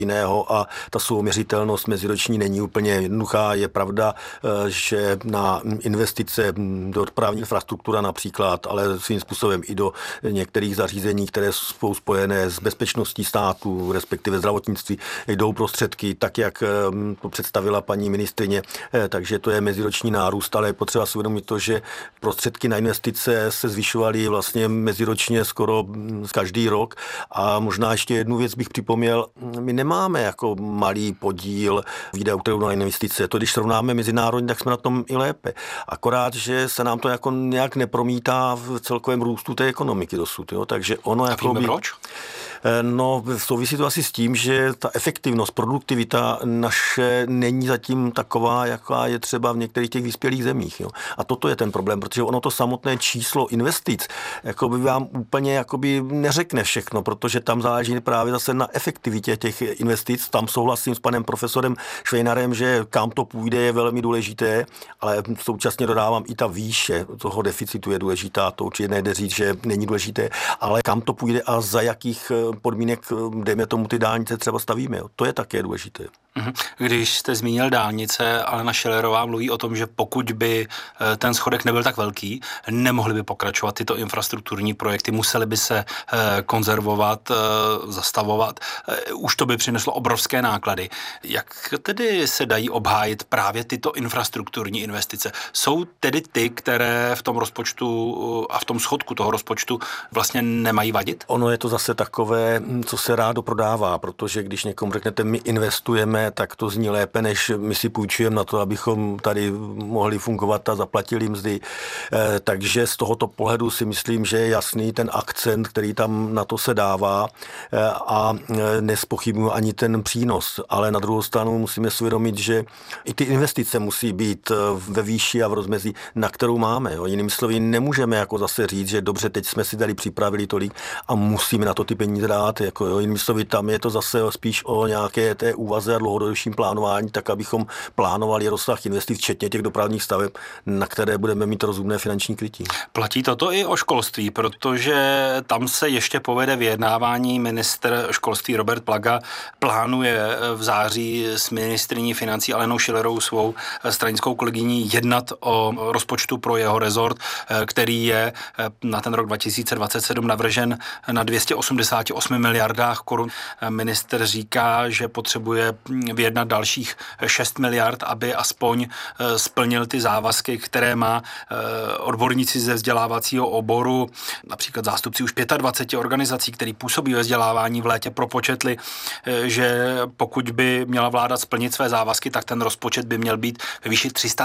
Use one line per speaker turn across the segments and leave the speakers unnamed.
jiného a ta souměřitelnost meziroční není úplně jednoduchá. Je pravda, že na investice do dopravní infrastruktura například, ale svým způsobem i do některých zařízení, které jsou spojené s bezpečností státu, respektive zdravotnictví, jdou prostředky tak, jak to představila paní ministryně, takže to je meziroční nárůst, ale je potřeba si uvědomit to, že prostředky na investice se zvyšovaly vlastně meziročně skoro každý rok a možná ještě jednu věc bych připomněl, my nemáme jako malý podíl výdajů, kterou na investice. To, když srovnáme mezinárodně, tak jsme na tom i lépe. Akorát, že se nám to jako nějak nepromítá v celkovém růstu té ekonomiky dosud. Jo? Takže ono jako
proč?
No, souvisí to asi s tím, že ta efektivnost, produktivita naše není zatím taková, jaká je třeba v některých těch vyspělých zemích. Jo. A toto je ten problém, protože ono to samotné číslo investic jakoby vám úplně jakoby neřekne všechno, protože tam záleží právě zase na efektivitě těch investic. Tam souhlasím s panem profesorem Švejnarem, že kam to půjde je velmi důležité, ale současně dodávám i ta výše toho deficitu je důležitá. To určitě nejde říct, že není důležité, ale kam to půjde a za jakých podmínek, dejme tomu, ty dálnice třeba stavíme. Jo. To je také důležité.
Když jste zmínil dálnice, Alena Schillerová mluví o tom, že pokud by ten schodek nebyl tak velký, nemohly by pokračovat tyto infrastrukturní projekty, musely by se konzervovat, zastavovat. Už to by přineslo obrovské náklady. Jak tedy se dají obhájit právě tyto infrastrukturní investice? Jsou tedy ty, které v tom rozpočtu a v tom schodku toho rozpočtu vlastně nemají vadit?
Ono je to zase takové, co se rádo prodává, protože když někomu řeknete, my investujeme, tak to zní lépe, než my si půjčujeme na to, abychom tady mohli fungovat a zaplatili mzdy. Takže z tohoto pohledu si myslím, že je jasný ten akcent, který tam na to se dává a nezpochybnuju ani ten přínos. Ale na druhou stranu musíme si uvědomit, že i ty investice musí být ve výši a v rozmezí, na kterou máme. Jinými slovy, nemůžeme jako zase říct, že dobře, teď jsme si tady připravili tolik a musíme na to ty peníze dát. Jinými slovy, tam je to zase spíš o nějaké té úvaze a dlouhodobějším plánování, tak abychom plánovali rozsah investic, včetně těch dopravních staveb, na které budeme mít rozumné finanční krytí.
Platí toto i o školství, protože tam se ještě povede vyjednávání. Ministr školství Robert Plaga plánuje v září s ministryní financí Alenou Schillerovou, svou stranickou kolegyní, jednat o rozpočtu pro jeho rezort, který je na ten rok 2027 navržen na 288 miliardách korun. Minister říká, že potřebuje vyjednat dalších 6 miliard, aby aspoň splnil ty závazky, které má. Odborníci ze vzdělávacího oboru, například zástupci už 25 organizací, které působí ve vzdělávání v létě, propočetli, že pokud by měla vláda splnit své závazky, tak ten rozpočet by měl být ve výši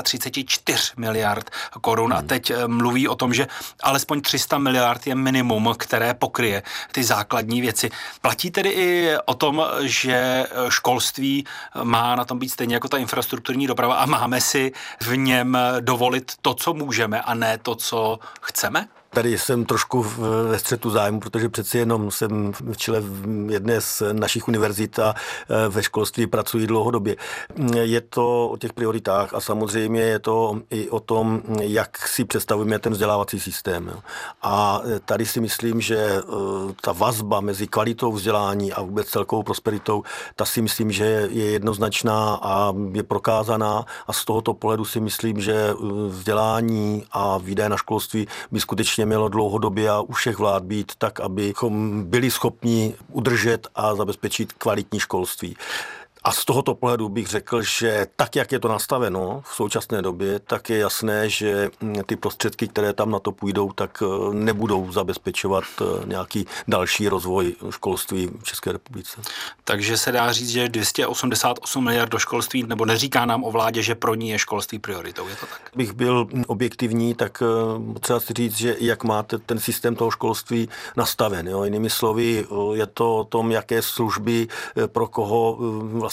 334 miliard korun. A teď mluví o tom, že alespoň 300 miliard je minimum, které pokryje ty základní věci. Platí tedy i o tom, že školství má na tom být stejně jako ta infrastrukturní doprava a máme si v něm dovolit to, co můžeme, a ne to, co chceme?
Tady jsem trošku ve střetu zájmu, protože přeci jenom jsem v čele jedné z našich univerzit a ve školství pracuji dlouhodobě. Je to o těch prioritách a samozřejmě je to i o tom, jak si představujeme ten vzdělávací systém. A tady si myslím, že ta vazba mezi kvalitou vzdělání a vůbec celkovou prosperitou, ta si myslím, že je jednoznačná a je prokázaná a z tohoto pohledu si myslím, že vzdělání a výdaje na školství by skutečně mělo dlouhodobě a u všech vlád být tak, abychom byli schopni udržet a zabezpečit kvalitní školství. A z tohoto pohledu bych řekl, že tak, jak je to nastaveno v současné době, tak je jasné, že ty prostředky, které tam na to půjdou, tak nebudou zabezpečovat nějaký další rozvoj školství v České republice.
Takže se dá říct, že 288 miliard do školství, nebo neříká nám o vládě, že pro ní je školství prioritou, je to tak?
Bych byl objektivní, tak třeba si říct, že jak máte ten systém toho školství nastaven. Jo? Jinými slovy, je to o tom, jaké služby pro koho vlastně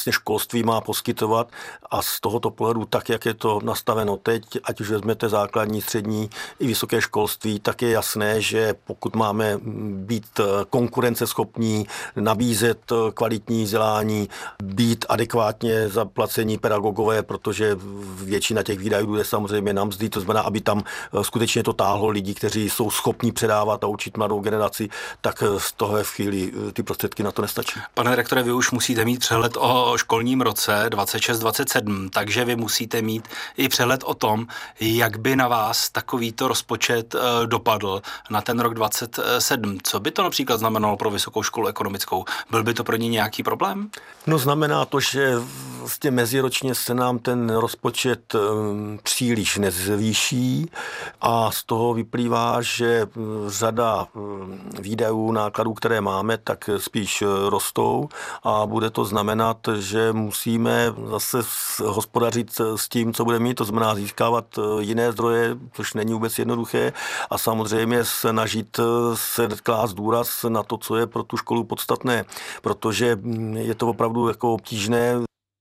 vlastně školství má poskytovat a z tohoto pohledu, tak jak je to nastaveno teď, ať už vezmete základní, střední i vysoké školství, tak je jasné, že pokud máme být konkurenceschopní, nabízet kvalitní vzdělání, být adekvátně zaplacení pedagogové, protože většina těch výdajů jde samozřejmě na mzdy, to znamená, aby tam skutečně to táhlo lidi, kteří jsou schopní předávat a učit mladou generaci, tak z toho v chvíli ty prostředky na to nestačí.
Pane rektore, vy už musíte mít přehled o školním roce 26-27, takže vy musíte mít i přehled o tom, jak by na vás takovýto rozpočet dopadl na ten rok 27. Co by to například znamenalo pro Vysokou školu ekonomickou? Byl by to pro ně nějaký problém?
No znamená to, že vlastně meziročně se nám ten rozpočet příliš nezvýší a z toho vyplývá, že řada výdajů, nákladů, které máme, tak spíš rostou a bude to znamenat, že musíme zase hospodařit s tím, co budeme mít, to znamená získávat jiné zdroje, což není vůbec jednoduché a samozřejmě snažit se klást důraz na to, co je pro tu školu podstatné, protože je to opravdu jako obtížné,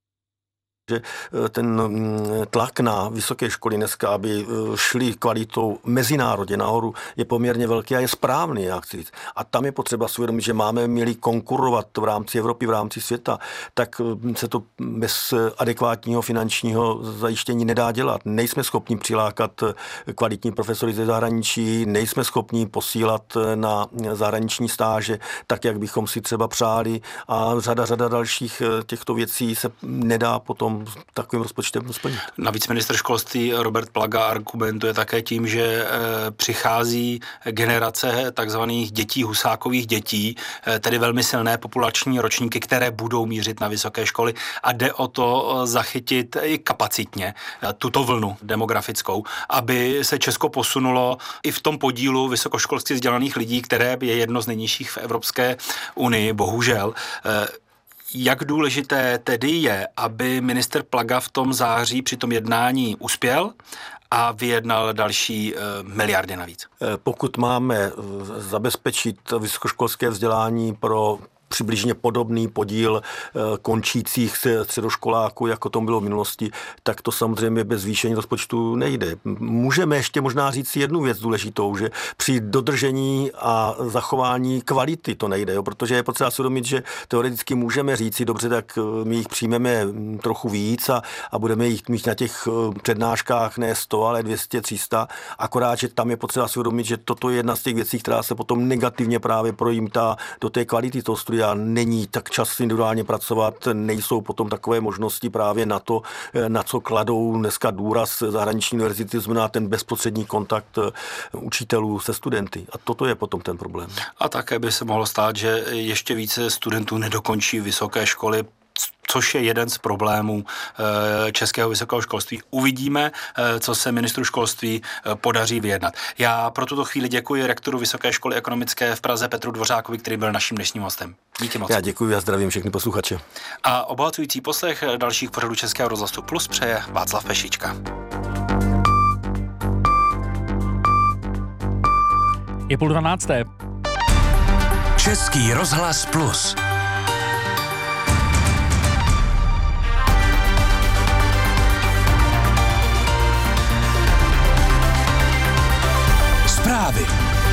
že ten tlak na vysoké školy dneska, aby šli kvalitou mezinárodně nahoru, je poměrně velký a je správný, já chci říct. A tam je potřeba si uvědomit, že měli konkurovat v rámci Evropy, v rámci světa, tak se to bez adekvátního finančního zajištění nedá dělat. Nejsme schopni přilákat kvalitní profesory ze zahraničí, nejsme schopni posílat na zahraniční stáže, tak, jak bychom si třeba přáli a řada dalších těchto věcí se nedá potom takovým rozpočtem splnit.
Navíc ministr školství Robert Plaga argumentuje také tím, že přichází generace takzvaných dětí, Husákových dětí, tedy velmi silné populační ročníky, které budou mířit na vysoké školy a jde o to zachytit i kapacitně tuto vlnu demografickou, aby se Česko posunulo i v tom podílu vysokoškolsky vzdělaných lidí, které je jedno z nejnižších v Evropské unii, bohužel. Jak důležité tedy je, aby ministr Plaga v tom září při tom jednání uspěl a vyjednal další miliardy navíc?
Pokud máme zabezpečit vysokoškolské vzdělání pro přibližně podobný podíl končících středoškoláků, jako to bylo v minulosti, tak to samozřejmě bez zvýšení rozpočtu nejde. Můžeme ještě možná říct jednu věc důležitou, že při dodržení a zachování kvality to nejde, jo, protože je potřeba si uvědomit, že teoreticky můžeme říci, dobře, tak my jich přijmeme trochu víc a budeme jich mít na těch přednáškách ne 100, ale 200, 300, akorát, že tam je potřeba si uvědomit, že toto je jedna z těch věcí, která se potom negativně právě projímá do té kvality toho studia. Není tak čas individuálně pracovat, nejsou potom takové možnosti právě na to, na co kladou dneska důraz zahraniční univerzity, znamená ten bezprostřední kontakt učitelů se studenty. A toto je potom ten problém.
A také by se mohlo stát, že ještě více studentů nedokončí vysoké školy, což je jeden z problémů českého vysokého školství. Uvidíme, co se ministru školství podaří vyjednat. Já pro tuto chvíli děkuji rektoru Vysoké školy ekonomické v Praze Petru Dvořákovi, který byl naším dnešním hostem. Díky moc.
Já děkuji a zdravím všechny posluchače.
A obohacující poslech dalších pořadů Českého rozhlasu Plus přeje Václav Pešička.
Je 11:30.
Český rozhlas Plus. Zprávy.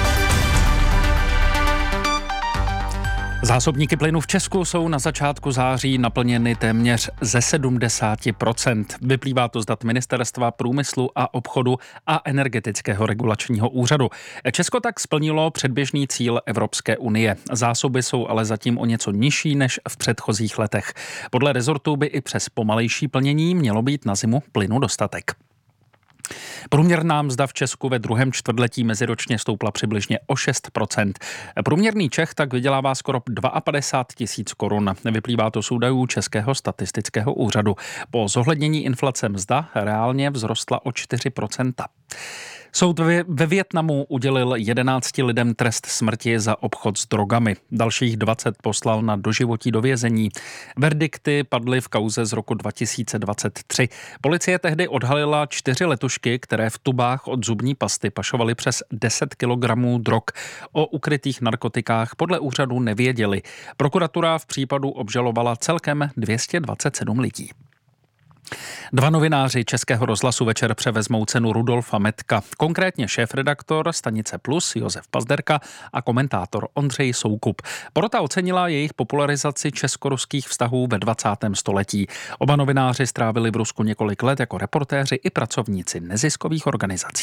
Zásobníky plynu v Česku jsou na začátku září naplněny téměř ze 70%. Vyplývá to z dat Ministerstva průmyslu a obchodu a Energetického regulačního úřadu. Česko tak splnilo předběžný cíl Evropské unie. Zásoby jsou ale zatím o něco nižší než v předchozích letech. Podle rezortu by i přes pomalejší plnění mělo být na zimu plynu dostatek. Průměrná mzda v Česku ve druhém čtvrtletí meziročně stoupla přibližně o 6%. Průměrný Čech tak vydělává skoro 52 000 korun. Vyplývá to z údajů Českého statistického úřadu. Po zohlednění inflace mzda reálně vzrostla o 4%. Soud ve Vietnamu udělil 11 lidem trest smrti za obchod s drogami. Dalších 20 poslal na doživotí do vězení. Verdikty padly v kauze z roku 2023. Policie tehdy odhalila 4 letušky, které v tubách od zubní pasty pašovaly přes 10 kilogramů drog. O ukrytých narkotikách podle úřadu nevěděli. Prokuratura v případu obžalovala celkem 227 lidí. 2 novináři Českého rozhlasu večer převezmou cenu Rudolfa Metka, konkrétně šéfredaktor stanice Plus Josef Pazderka a komentátor Ondřej Soukup. Porota ocenila jejich popularizaci česko-ruských vztahů ve 20. století. Oba novináři strávili v Rusku několik let jako reportéři i pracovníci neziskových organizací.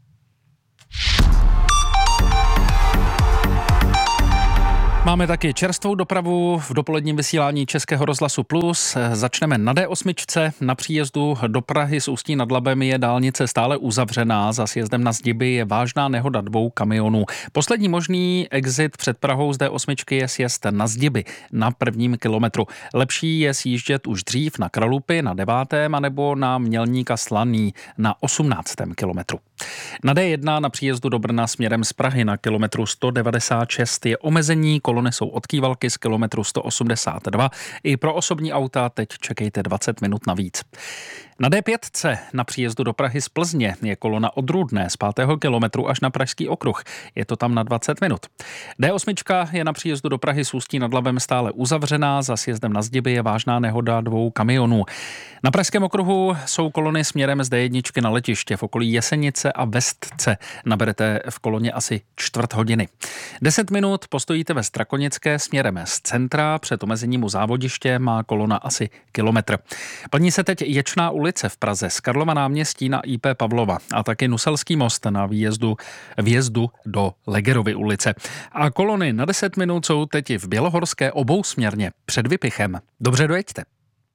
Máme taky čerstvou dopravu v dopoledním vysílání Českého rozhlasu Plus. Začneme na D8. Na příjezdu do Prahy z Ústí nad Labem je dálnice stále uzavřená. Za sjezdem na Zdiby je vážná nehoda 2 kamionů. Poslední možný exit před Prahou z D8 je sjezd na Zdiby na 1. kilometru. Lepší je sjíždět už dřív na Kralupy na 9. anebo na Mělníka Slaný na 18. kilometru. Na D1 na příjezdu do Brna směrem z Prahy na kilometru 196 je omezení, kolony jsou od Kývalky z kilometru 182. I pro osobní auta teď čekejte 20 minut navíc. Na D5 na příjezdu do Prahy z Plzně je kolona od Rudné z 5. kilometru až na Pražský okruh. Je to tam na 20 minut. D8 je na příjezdu do Prahy z Ústí nad Labem stále uzavřená. Za sjezdem na Zdiby je vážná nehoda 2 kamionů. Na Pražském okruhu jsou kolony směrem z D1 na letiště v okolí Jesenice a Vestce. Naberete v koloně asi 1/4 hodiny. 10 minut postojíte ve Strakonické směrem z centra. Před omezením u Závodiště má kolona asi kilometr. Plní se teď Ječná ulice v Praze z Karlova náměstí na IP Pavlova a taky Nuselský most na vjezdu do Legerovy ulice. A kolony na 10 minut jsou teď i v Bělohorské obousměrně před Vypichem. Dobře dojeďte.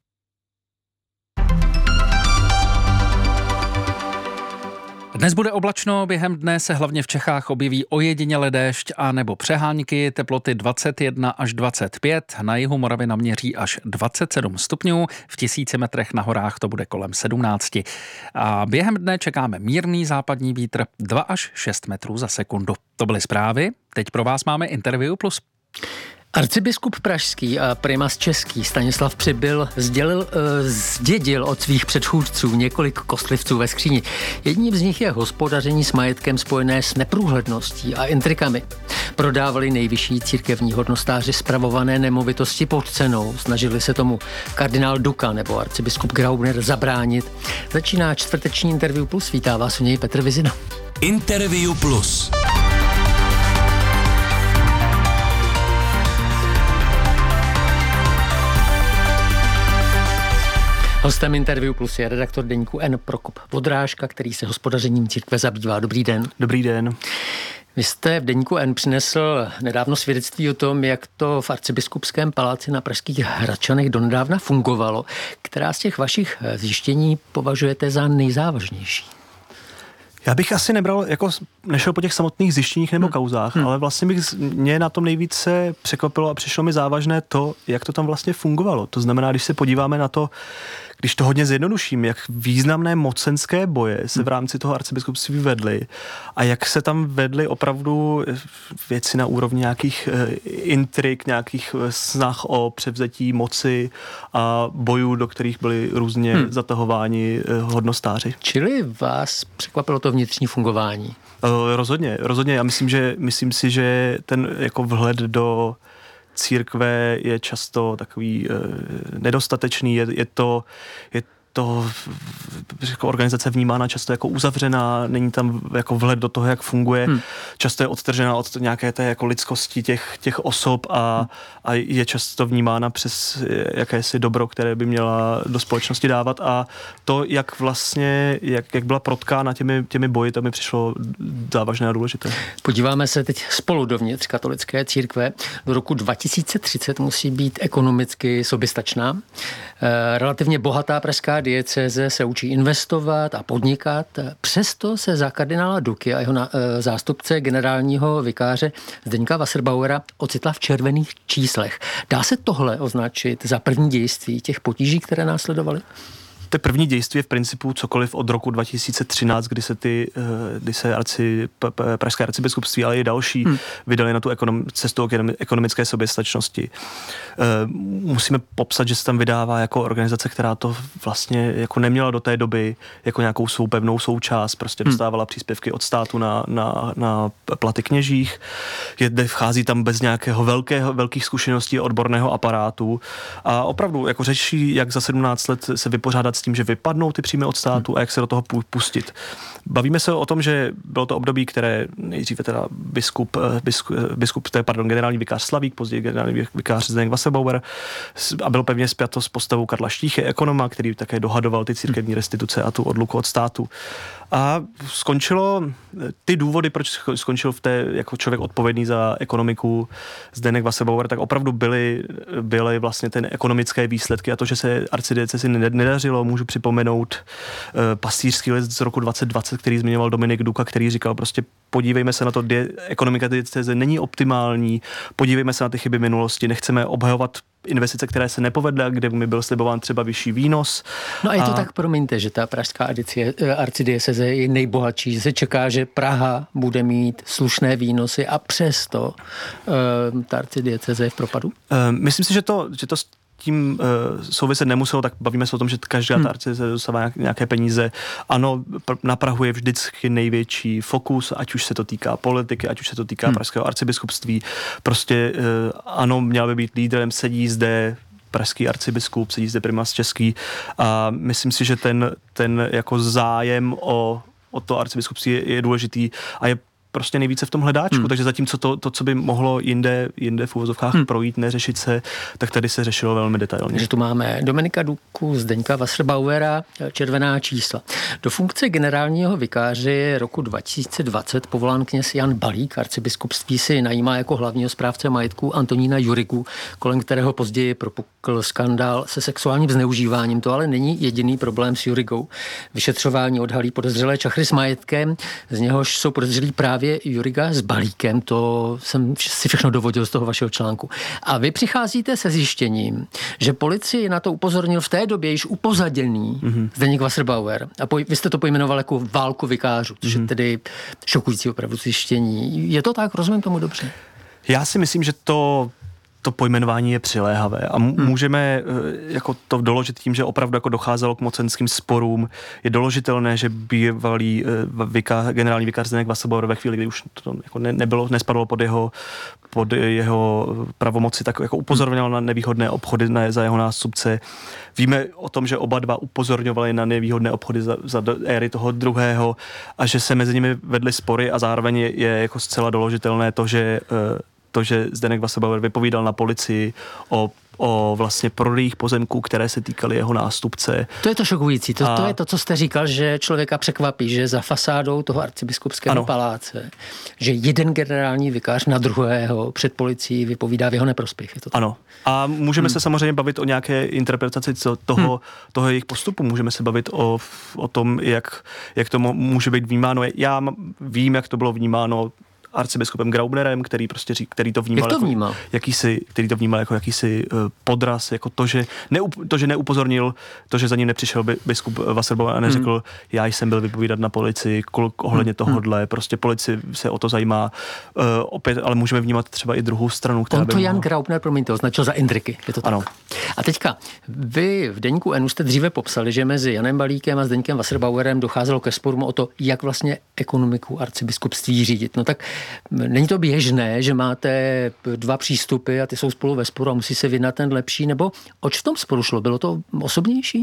Dnes bude oblačno, během dne se hlavně v Čechách objeví ojediněle déšť a nebo přehánky, teploty 21 až 25, na jihu Moravy naměří až 27 stupňů, v 1000 metrech na horách to bude kolem 17. A během dne čekáme mírný západní vítr 2 až 6 metrů za sekundu. To byly zprávy, teď pro vás máme Interview Plus.
Arcibiskup pražský a primas český Stanislav Přibyl zdědil od svých předchůdců několik kostlivců ve skříni. Jedním z nich je hospodaření s majetkem spojené s neprůhledností a intrikami. Prodávali nejvyšší církevní hodnostáři spravované nemovitosti pod cenou. Snažili se tomu kardinál Duka nebo arcibiskup Graubner zabránit. Začíná čtvrteční Interview Plus. Vítá vás u něj Petr Vizina.
Interview Plus.
Hostem Interview Plus je redaktor deníku N Prokop Vodrážka, který se hospodařením církve zabývá. Dobrý den.
Dobrý den.
Vy jste v deníku N přinesl nedávno svědectví o tom, jak to v arcibiskupském paláci na pražských Hradčanech donedávna fungovalo. Která z těch vašich zjištění považujete za nejzávažnější?
Já bych asi nešel po těch samotných zjištěních nebo kauzách, ale vlastně mě na tom nejvíce překvapilo a přišlo mi závažné to, jak to tam vlastně fungovalo. To znamená, když se podíváme na to, když to hodně zjednoduším, jak významné mocenské boje se v rámci toho arcibiskupství vedly a jak se tam vedly opravdu věci na úrovni nějakých intrik, nějakých snah o převzetí moci a bojů, do kterých byli různě zatahováni hodnostáři.
Čili vás překvapilo to vnitřní fungování?
Rozhodně. Já myslím si, že ten jako vhled do církve je často takový nedostatečný, je to organizace vnímána často jako uzavřená, není tam jako vhled do toho, jak funguje, často je odtržená od nějaké té jako lidskosti těch osob a je často vnímána přes jakési dobro, které by měla do společnosti dávat a to, jak vlastně, jak byla protkána těmi boji, to mi přišlo závažné a důležité.
Podíváme se teď spolu dovnitř katolické církve. Do roku 2030 musí být ekonomicky soběstačná. Relativně bohatá pražská diecéze se učí investovat a podnikat. Přesto se za kardinála Duky a jeho zástupce generálního vikáře Zdeňka Wasserbauera ocitla v červených číslech. Dá se tohle označit za první dějství těch potíží, které následovaly?
To první dějství je v principu cokoliv od roku 2013, kdy se pražské arcibiskupství, ale i další vydali na tu cestu k ekonomické soběstačnosti. Musíme popsat, že se tam vydává jako organizace, která to vlastně jako neměla do té doby jako nějakou svou pevnou součást, prostě dostávala příspěvky od státu na platy kněžích, vchází tam bez nějakého velkých zkušeností odborného aparátu a opravdu jako řeší, jak za 17 let se vypořádat s tím, že vypadnou ty příjmy od státu a jak se do toho pustit. Bavíme se o tom, že bylo to období, které nejdříve teda generální vikář Slavík, později generální vikář Zdeněk Wasserbauer a byl pevně spjato s postavou Karla Štíchy, ekonoma, který také dohadoval ty církevní restituce a tu odluku od státu. A skončilo ty důvody, proč skončil jako člověk odpovědný za ekonomiku Zdeněk Wasserbauer, tak opravdu byly vlastně ty ekonomické výsledky a to, že se arcidiecezi nedařilo. Můžu připomenout pastýřský list z roku 2020, který zmiňoval Dominik Duka, který říkal prostě podívejme se na to, kde ekonomika diecéze není optimální, podívejme se na ty chyby minulosti, nechceme obhajovat investice, které se nepovedly a kde mi byl slibován třeba vyšší výnos.
No a je to tak, promiňte, že ta pražská arcidiecéze je nejbohatší, že se čeká, že Praha bude mít slušné výnosy a přesto ta arcidiecéze je v propadu?
Myslím si, že to tím souviset nemuselo, tak bavíme se o tom, že každá ta arcidiecéze dostává nějaké peníze. Ano, na Prahu je vždycky největší fokus, ať už se to týká politiky, ať už se to týká pražského arcibiskupství. Prostě ano, měl by být lídrem, sedí zde pražský arcibiskup, sedí zde primas český a myslím si, že ten jako zájem o to arcibiskupství je důležitý a je prostě nejvíce v tom hledáčku, takže zatímco to, co by mohlo jinde v uvozovkách projít, neřešit se, tak tady se řešilo velmi detailně.
Takže tu máme Dominika Duku, Zdeňka Wasserbauera, červená čísla. Do funkce generálního vikáře roku 2020 povolán kněz Jan Balík, arcibiskupství si najímá jako hlavního správce majetku Antonína Jurigu, kolem kterého později propukl skandál se sexuálním zneužíváním. To ale není jediný problém s Jurigou. Vyšetřování odhalí podezřelé čachry s majetkem, z něhož jsou podezřelí právě Juriga s Balíkem, to jsem si všechno dovodil z toho vašeho článku. A vy přicházíte se zjištěním, že policii na to upozornil v té době již upozaděný Zdeněk Wasserbauer. A vy jste to pojmenoval jako válku vikářů, což je tedy šokující opravdu zjištění. Je to tak? Rozumím tomu dobře?
Já si myslím, že to pojmenování je přiléhavé a můžeme jako to doložit tím, že opravdu jako docházelo k mocenským sporům. Je doložitelné, že bývalý generální vikář Zdeněk Wasserbauer ve chvíli, kdy už to jako nespadlo pod jeho pravomoci, tak jako upozorňoval na nevýhodné obchody za jeho nástupce. Víme o tom, že oba dva upozorňovali na nevýhodné obchody za éry toho druhého a že se mezi nimi vedly spory a zároveň je jako zcela doložitelné to, že Zdeněk Wasserbauer vypovídal na policii o vlastně prodejích pozemků, které se týkaly jeho nástupce.
To je to šokující. To je to, co jste říkal, že člověka překvapí, že za fasádou toho arcibiskupského paláce, že jeden generální vikář na druhého před policií vypovídá v jeho neprospěch. Je to tak?
Ano. A můžeme se samozřejmě bavit o nějaké interpretaci toho jejich postupu. Můžeme se bavit o tom, jak to může být vnímáno. Já vím, jak to bylo vnímáno arcibiskupem Graubnerem, který to vnímal jako jakýsi podraz, jako to, že neupozornil, to, že za ním nepřišel biskup Wasserbauer a neřekl, já jsem byl vypovídat na policii ohledně tohodle, prostě policie se o to zajímá. Opět, ale můžeme vnímat třeba i druhou stranu, která
On to Jan Graubner, promiňte, označil za Indriky, je to tak?
Ano.
A teďka, vy v deníku N jste dříve popsali, že mezi Janem Balíkem a Zdeňkem Wasserbauerem docházelo ke sporům o to, jak vlastně ekonomiku arcibiskupství řídit. No tak není to běžné, že máte dva přístupy a ty jsou spolu ve sporu a musí se vyjednat ten lepší, nebo oč v tom sporu šlo? Bylo to osobnější?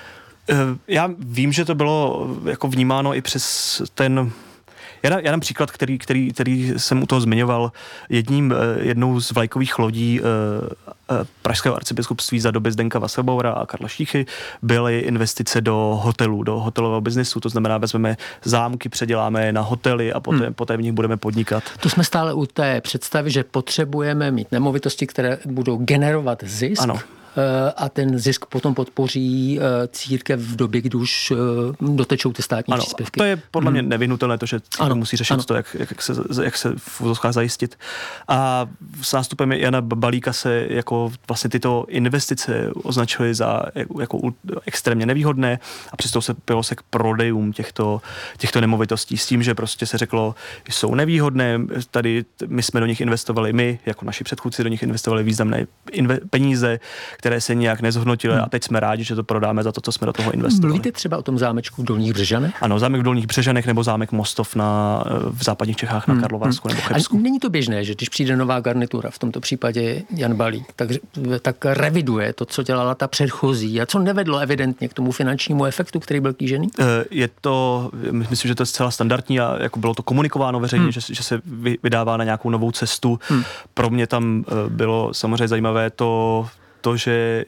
Já vím, že to bylo jako vnímáno i přes ten... Já dám příklad, který jsem u toho zmiňoval. Jednou z vlajkových lodí pražského arcibiskupství za doby Zdeňka Wasserbauera a Karla Štíchy byly investice do hotelů, do hotelového biznesu. To znamená, vezmeme zámky, předěláme je na hotely a poté v nich budeme podnikat.
Tu jsme stále u té představy, že potřebujeme mít nemovitosti, které budou generovat zisk.
Ano.
a ten zisk potom podpoří církev v době, kdy už dotečou ty státní příspěvky.
To je podle mě nevyhnutelné, to, že církev musí řešit to, jak se v úzovkách zajistit. A s nástupem Jana Balíka se jako vlastně tyto investice označily za jako extrémně nevýhodné a přistoupilo se k prodejům těchto nemovitostí s tím, že prostě se řeklo, jsou nevýhodné, tady my jsme do nich investovali, my jako naši předchůdci do nich investovali významné peníze, které se nějak nezhodnotily a teď jsme rádi, že to prodáme za to, co jsme do toho investovali.
Mluvíte třeba o tom zámečku v Dolních Břežanech?
Ano, zámek v Dolních Břežanech nebo zámek Mostov v západních Čechách na Karlovarsku nebo Chebsku.
A není to běžné, že když přijde nová garnitura, v tomto případě Jan Balík, tak reviduje to, co dělala ta předchozí a co nevedlo evidentně k tomu finančnímu efektu, který byl kýžený?
Je to, myslím, že to je zcela standardní a jako bylo to komunikováno veřejně, že se vydává na nějakou novou cestu. Pro mě tam bylo samozřejmě zajímavé to, že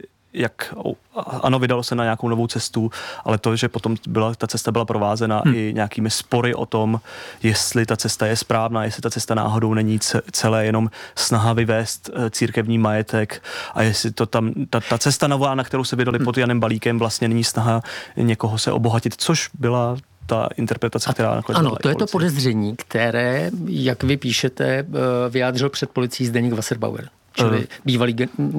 ano, vydalo se na nějakou novou cestu, ale to, že potom ta cesta byla provázena i nějakými spory o tom, jestli ta cesta je správná, jestli ta cesta náhodou není celé jenom snaha vyvést církevní majetek a jestli to tam, ta cesta nová, na kterou se vydali pod Janem Balíkem, vlastně není snaha někoho se obohatit, což byla ta interpretace, která nakonec
ano, to je to podezření, které, jak vy píšete, vyjádřil před policií Zdeněk Wasserbauer. Čili bývalý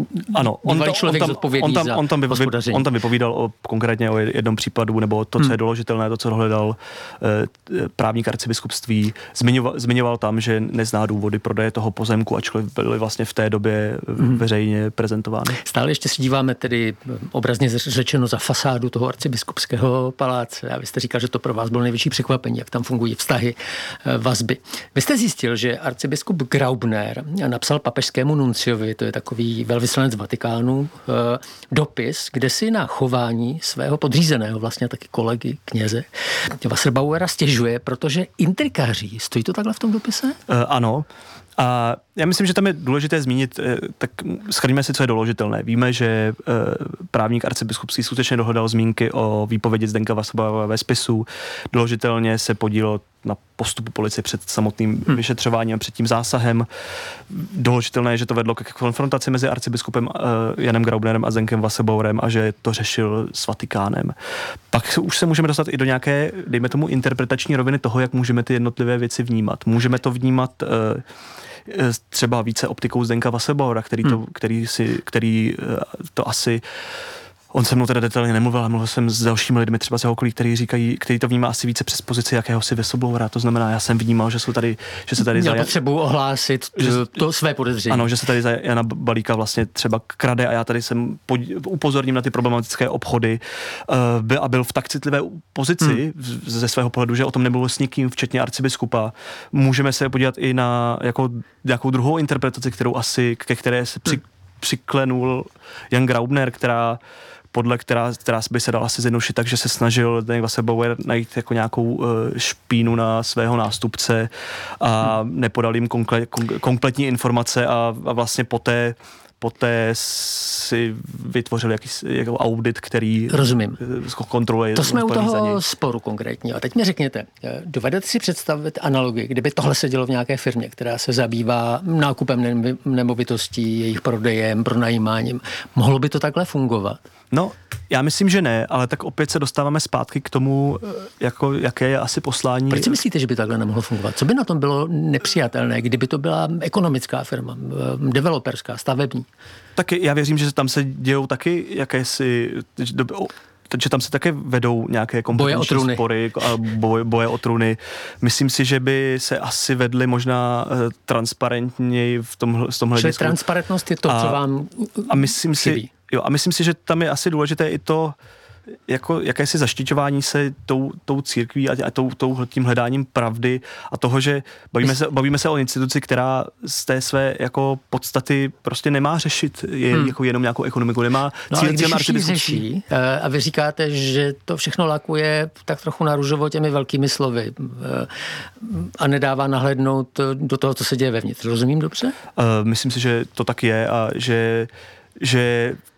člověk zodpovědný za hospodaření.
On tam vypovídal konkrétně o jednom případu, nebo to, co je doložitelné, to, co dohledal právník arcibiskupství. Zmiňoval tam, že nezná důvody prodeje toho pozemku, ačkoliv byly vlastně v té době veřejně prezentovány.
Stále ještě si díváme tedy obrazně řečeno za fasádu toho arcibiskupského paláce. A vy jste říkal, že to pro vás bylo největší překvapení, jak tam fungují vztahy, vazby. Vy jste zjistil, že arcibiskup Graubner napsal papežskému nunciovi, to je takový velvyslanec Vatikánu, dopis, kde si na chování svého podřízeného, vlastně taky kolegy, kněze Wasserbauera stěžuje, protože intrikáří. Stojí to takhle v tom dopise?
Ano. A já myslím, že tam je důležité zmínit, tak shrníme si, co je doložitelné. Víme, že právník arcibiskupský skutečně dohledal zmínky o výpovědi Zdenka Wasserbauera ve spisu. Doložitelně se podílel na postupu policie před samotným vyšetřováním a před tím zásahem. Doložitelné je, že to vedlo k konfrontaci mezi arcibiskupem Janem Graubnerem a Zdenkem Wasserbauerem a že to řešil s Vatikánem. Pak už se můžeme dostat i do nějaké, dejme tomu, interpretační roviny toho, jak můžeme ty jednotlivé věci vnímat. Můžeme to vnímat třeba více optikou Zdenka Wasserbauera, který to asi... On se mnou teda detailně nemluvil, ale mluvil jsem s dalšími lidmi, třeba z jeho okolí, který to vnímá asi více přes pozici jakéhosi whistleblowera. To znamená, já jsem vnímal, že se tady
měl potřebu ohlásit to své podezření.
Ano, že se tady za Jana Balíka vlastně třeba krade a já tady jsem upozorním na ty problematické obchody a byl v tak citlivé pozici ze svého pohledu, že o tom nebylo s nikým, včetně arcibiskupa. Můžeme se podívat i na jako nějakou druhou interpretaci, ke které se přiklenul Jan Graubner, která by se dala asi zjednodušit tak, že se snažil Zdeněk Wasserbauer najít jako nějakou špínu na svého nástupce a nepodal jim kompletní informace a vlastně poté si vytvořil jako audit, který kontroluje.
To jsme u toho sporu konkrétního. A teď mi řekněte, dovedete si představit analogii, kdyby tohle se dělo v nějaké firmě, která se zabývá nákupem nemovitostí, jejich prodejem, pronajímáním. Mohlo by to takhle fungovat?
No, já myslím, že ne, ale tak opět se dostáváme zpátky k tomu, jaké je asi poslání.
Proč si myslíte, že by takhle nemohlo fungovat? Co by na tom bylo nepřijatelné, kdyby to byla ekonomická firma, developerská, stavební?
Tak já věřím, že tam se dějou taky že tam se také vedou nějaké kompetenční spory a boje o trůny. Myslím si, že by se asi vedly možná transparentněji v tomhle hledisku.
Transparentnost je to, co vám chybí.
A myslím si, že tam je asi důležité i to, jako jakési zaštiťování se tou církví a tím hledáním pravdy a toho, že bavíme se o instituci, která z té své jako podstaty prostě nemá řešit jako jenom nějakou ekonomiku, nemá
ale když už řeší a vy říkáte, že to všechno lakuje tak trochu na růžovo těmi velkými slovy a nedává nahlédnout do toho, co se děje vevnitř. Rozumím dobře?
Myslím si, že to tak je a že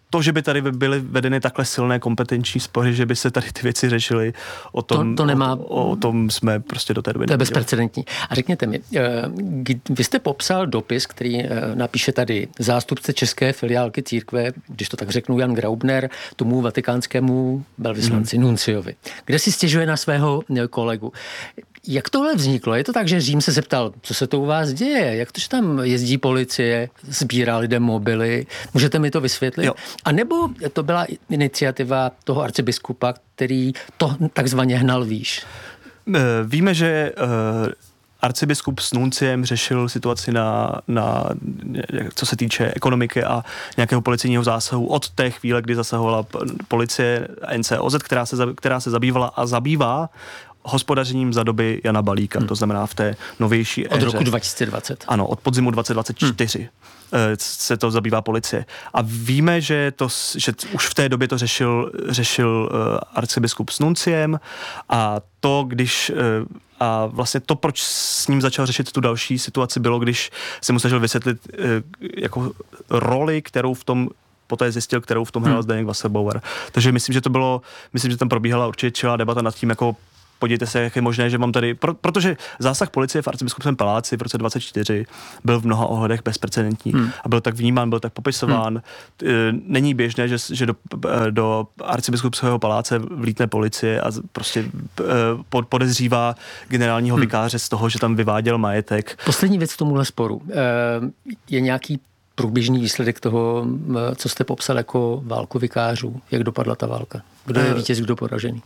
to, že by tady byly vedeny takhle silné kompetenční spory, že by se tady ty věci řešily, o tom jsme prostě do té doby.
To je bezprecedentní. A řekněte mi, vy jste popsal dopis, který napíše tady zástupce české filiálky církve, když to tak řeknu, Jan Graubner, tomu vatikánskému velvyslanci Nunciovi, kde si stěžuje na svého kolegu. Jak tohle vzniklo? Je to tak, že Řím se zeptal, co se to u vás děje? Jak to, že tam jezdí policie, sbírá lidem mobily? Můžete mi to vysvětlit? Jo. A nebo to byla iniciativa toho arcibiskupa, který to takzvaně hnal výš?
Víme, že arcibiskup s nunciem řešil situaci na co se týče ekonomiky a nějakého policijního zásahu od té chvíle, kdy zasahovala policie NCOZ, která se zabývala a zabývá hospodařením za doby Jana Balíka, to znamená v té novější éře.
Od roku 2020.
Ano, od podzimu 2024 se to zabývá policie. A víme, že už v té době to řešil arcibiskup s nunciem a a vlastně to, proč s ním začal řešit tu další situaci, bylo, když se mu snažil vysvětlit jako roli, kterou v tom poté zjistil, kterou v tom hrál Zdeněk Wasserbauer. Takže myslím, že tam probíhala určitě čilá debata nad tím, jako podívejte se, jak je možné, že mám tady, protože zásah policie v arcibiskupském paláci v roce 24 byl v mnoha ohledech bezprecedentní a byl tak vnímán, byl tak popisován. Není běžné, že do arcibiskupského paláce vlítne policie a prostě podezřívá generálního vikáře z toho, že tam vyváděl majetek.
Poslední věc k tomuhle sporu. Je nějaký průběžný výsledek toho, co jste popsal jako válku vikářů? Jak dopadla ta válka? Kdo je vítěz, kdo poražený?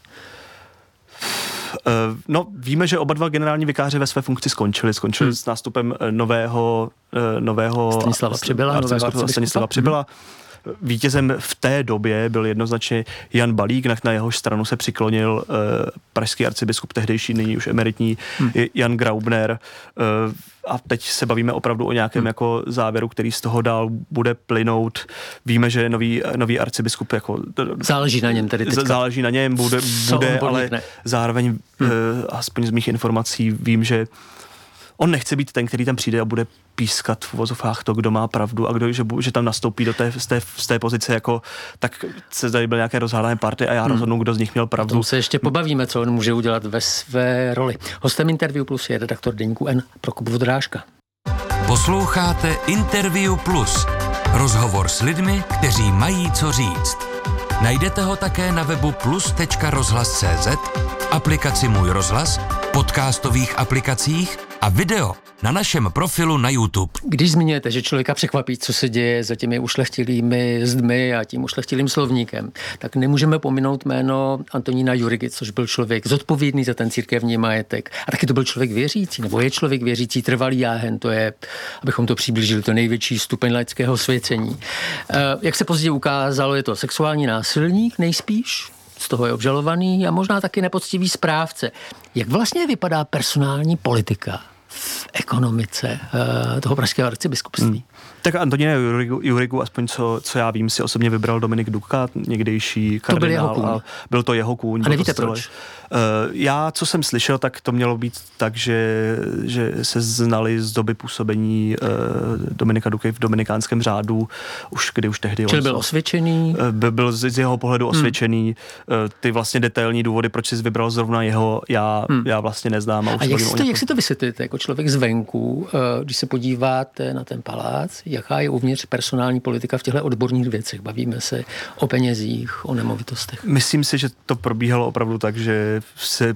No, víme, že oba dva generální vikáři ve své funkci skončili s nástupem nového Stanislava Přibyla. Vítězem v té době byl jednoznačně Jan Balík, na jehož stranu se přiklonil pražský arcibiskup, tehdejší, nyní už emeritní Jan Graubner. A teď se bavíme opravdu o nějakém jako závěru, který z toho dál bude plynout. Víme, že nový arcibiskup jako...
Záleží na něm tedy teďka.
Záleží na něm, bude ale zároveň, aspoň z mých informací, vím, že on nechce být ten, který tam přijde a bude pískat v uvozovkách to, kdo má pravdu a že tam nastoupí z té pozice jako, tak se tady byl nějaké rozhádané party a já rozhodnu, kdo z nich měl pravdu.
To se ještě pobavíme, co on může udělat ve své roli. Hostem Interview Plus je redaktor deníku N Prokop Vodrážka.
Posloucháte Interview Plus. Rozhovor s lidmi, kteří mají co říct. Najdete ho také na webu plus.rozhlas.cz, aplikaci Můj rozhlas, podcastových aplikacích a video na našem profilu na YouTube.
Když zmiňujete, že člověka překvapí, co se děje za těmi ušlechtilými zdmi a tím ušlechtilým slovníkem, tak nemůžeme pominout jméno Antonína Jurigy, což byl člověk zodpovědný za ten církevní majetek. A taky to byl člověk věřící, nebo je člověk věřící, trvalý jáhen, to je, abychom to přiblížili, to největší stupeň laického svěcení. Jak se později ukázalo, je to sexuální násilník nejspíš, z toho je obžalovaný a možná taky nepoctivý správce. Jak vlastně vypadá personální politika v ekonomice toho pražského arcibiskupství?
Tak Antonína Jurigu, aspoň co já vím, si osobně vybral Dominik Duka, někdejší kardinál. Byl to jeho kůň.
A nevíte proč?
Já, co jsem slyšel, tak to mělo být tak, že se znali z doby působení Dominika Duky v dominikánském řádu, kdy už tehdy...
Čili byl osvědčený?
Byl z jeho pohledu osvědčený. Ty vlastně detailní důvody, proč jsi vybral zrovna jeho, já vlastně neznám.
A jak si to vysvětlíte jako člověk zvenku, když se podíváte na ten palác, jaká je uvnitř personální politika v těchto odborných věcech? Bavíme se o penězích, o nemovitostech.
Myslím si, že to probíhalo opravdu tak, že se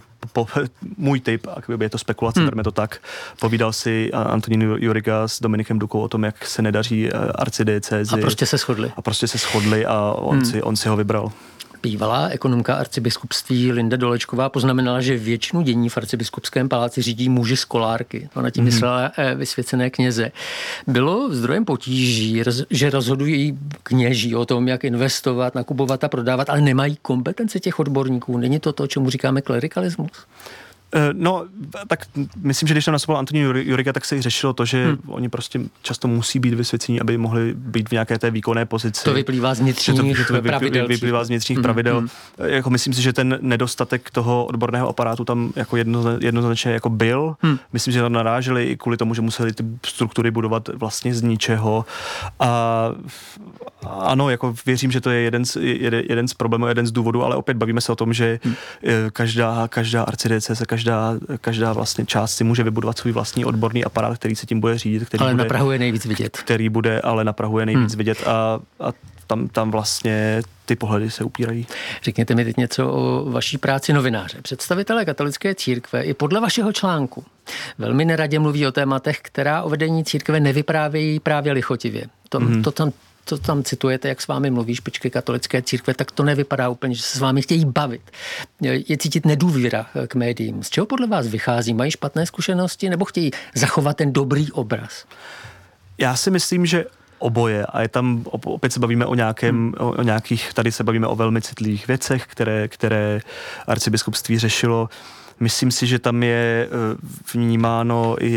můj tip, je to spekulace, berme to tak, povídal si Antonín Juriga s Dominikem Dukou o tom, jak se nedaří arcidiecézi.
A prostě se shodli
a on si ho vybral.
Bývalá ekonomka arcibiskupství Linda Dolečková poznamenala, že většinu dění v arcibiskupském paláci řídí muži z kolárky. Ona tím myslela vysvěcené kněze. Bylo zdrojem potíží, že rozhodují kněží o tom, jak investovat, nakupovat a prodávat, ale nemají kompetence těch odborníků. Není to to, čemu říkáme klerikalismus?
No, tak myslím, že když tam nastupoval Antonín Jurega, tak se i řešilo to, že oni prostě často musí být vysvěcení, aby mohli být v nějaké té výkonné pozici.
To vyplývá z vnitřních pravidel.
Vyplývá z vnitřních pravidel. Jako myslím si, že ten nedostatek toho odborného aparátu tam jako jednoznačně jako byl. Myslím, že tam naráželi i kvůli tomu, že museli ty struktury budovat vlastně z ničeho. A ano, jako věřím, že to je jeden z problémů, jeden z důvodů, ale opět bavíme se o tom, že každá arcidiecéze, každá vlastně část si může vybudovat svůj vlastní odborný aparát, který se tím bude řídit,
ale na Prahu je nejvíc vidět.
Který bude, ale na Prahu je nejvíc vidět a tam vlastně ty pohledy se upírají.
Řekněte mi teď něco o vaší práci novináře. Představitelé katolické církve i podle vašeho článku velmi neradě mluví o tématech, která o vedení církve nevyprávějí právě lichotivě. To tam citujete, jak s vámi mluví špičky katolické církve, tak to nevypadá úplně, že se s vámi chtějí bavit. Je cítit nedůvěra k médiím. Z čeho podle vás vychází? Mají špatné zkušenosti nebo chtějí zachovat ten dobrý obraz?
Já si myslím, že oboje. A je tam, opět se bavíme o nějakých, tady se bavíme o velmi citlivých věcech, které arcibiskupství řešilo. Myslím si, že tam je vnímáno i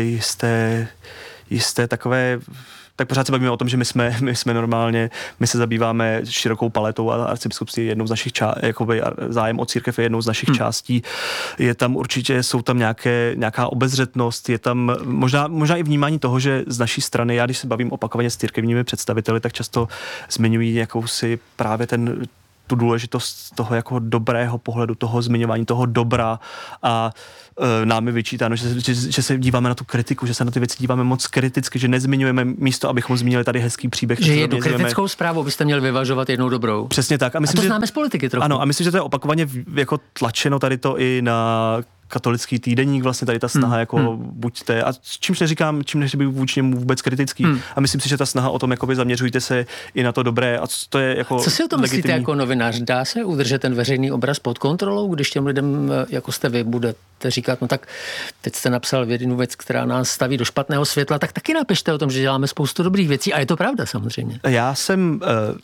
jisté takové, tak pořád se bavíme o tom, že my jsme normálně, my se zabýváme širokou paletou a arcibiskupství je jednou z našich zájem o církev je jednou z našich částí. Je tam určitě, jsou tam nějaká obezřetnost, je tam možná i vnímání toho, že z naší strany, já když se bavím opakovaně s církevními představiteli, tak často zmiňují jakousi právě tu důležitost toho jako dobrého pohledu, toho zmiňování toho dobra a nám je vyčítáno, že se díváme na tu kritiku, že se na ty věci díváme moc kriticky, že nezmiňujeme místo, abychom zmínili tady hezký příběh.
Že jednu kritickou zprávu byste měli vyvažovat jednou dobrou.
Přesně tak.
A to známe z politiky trochu.
Ano, a myslím, že to je opakovaně jako tlačeno tady to i na katolický týdeník, vlastně tady ta snaha jako buďte, a čímž neříkám vůči němu vůbec kritický. A myslím si, že ta snaha o tom, jakoby zaměřujte se i na to dobré a to je jako
co si o tom myslíte jako novinář? Dá se udržet ten veřejný obraz pod kontrolou, když těm lidem, jako jste vy, budete říkat, no tak teď jste napsal jednu věc, která nás staví do špatného světla, tak taky napište o tom, že děláme spoustu dobrých věcí a je to pravda samozřejmě.
Já jsem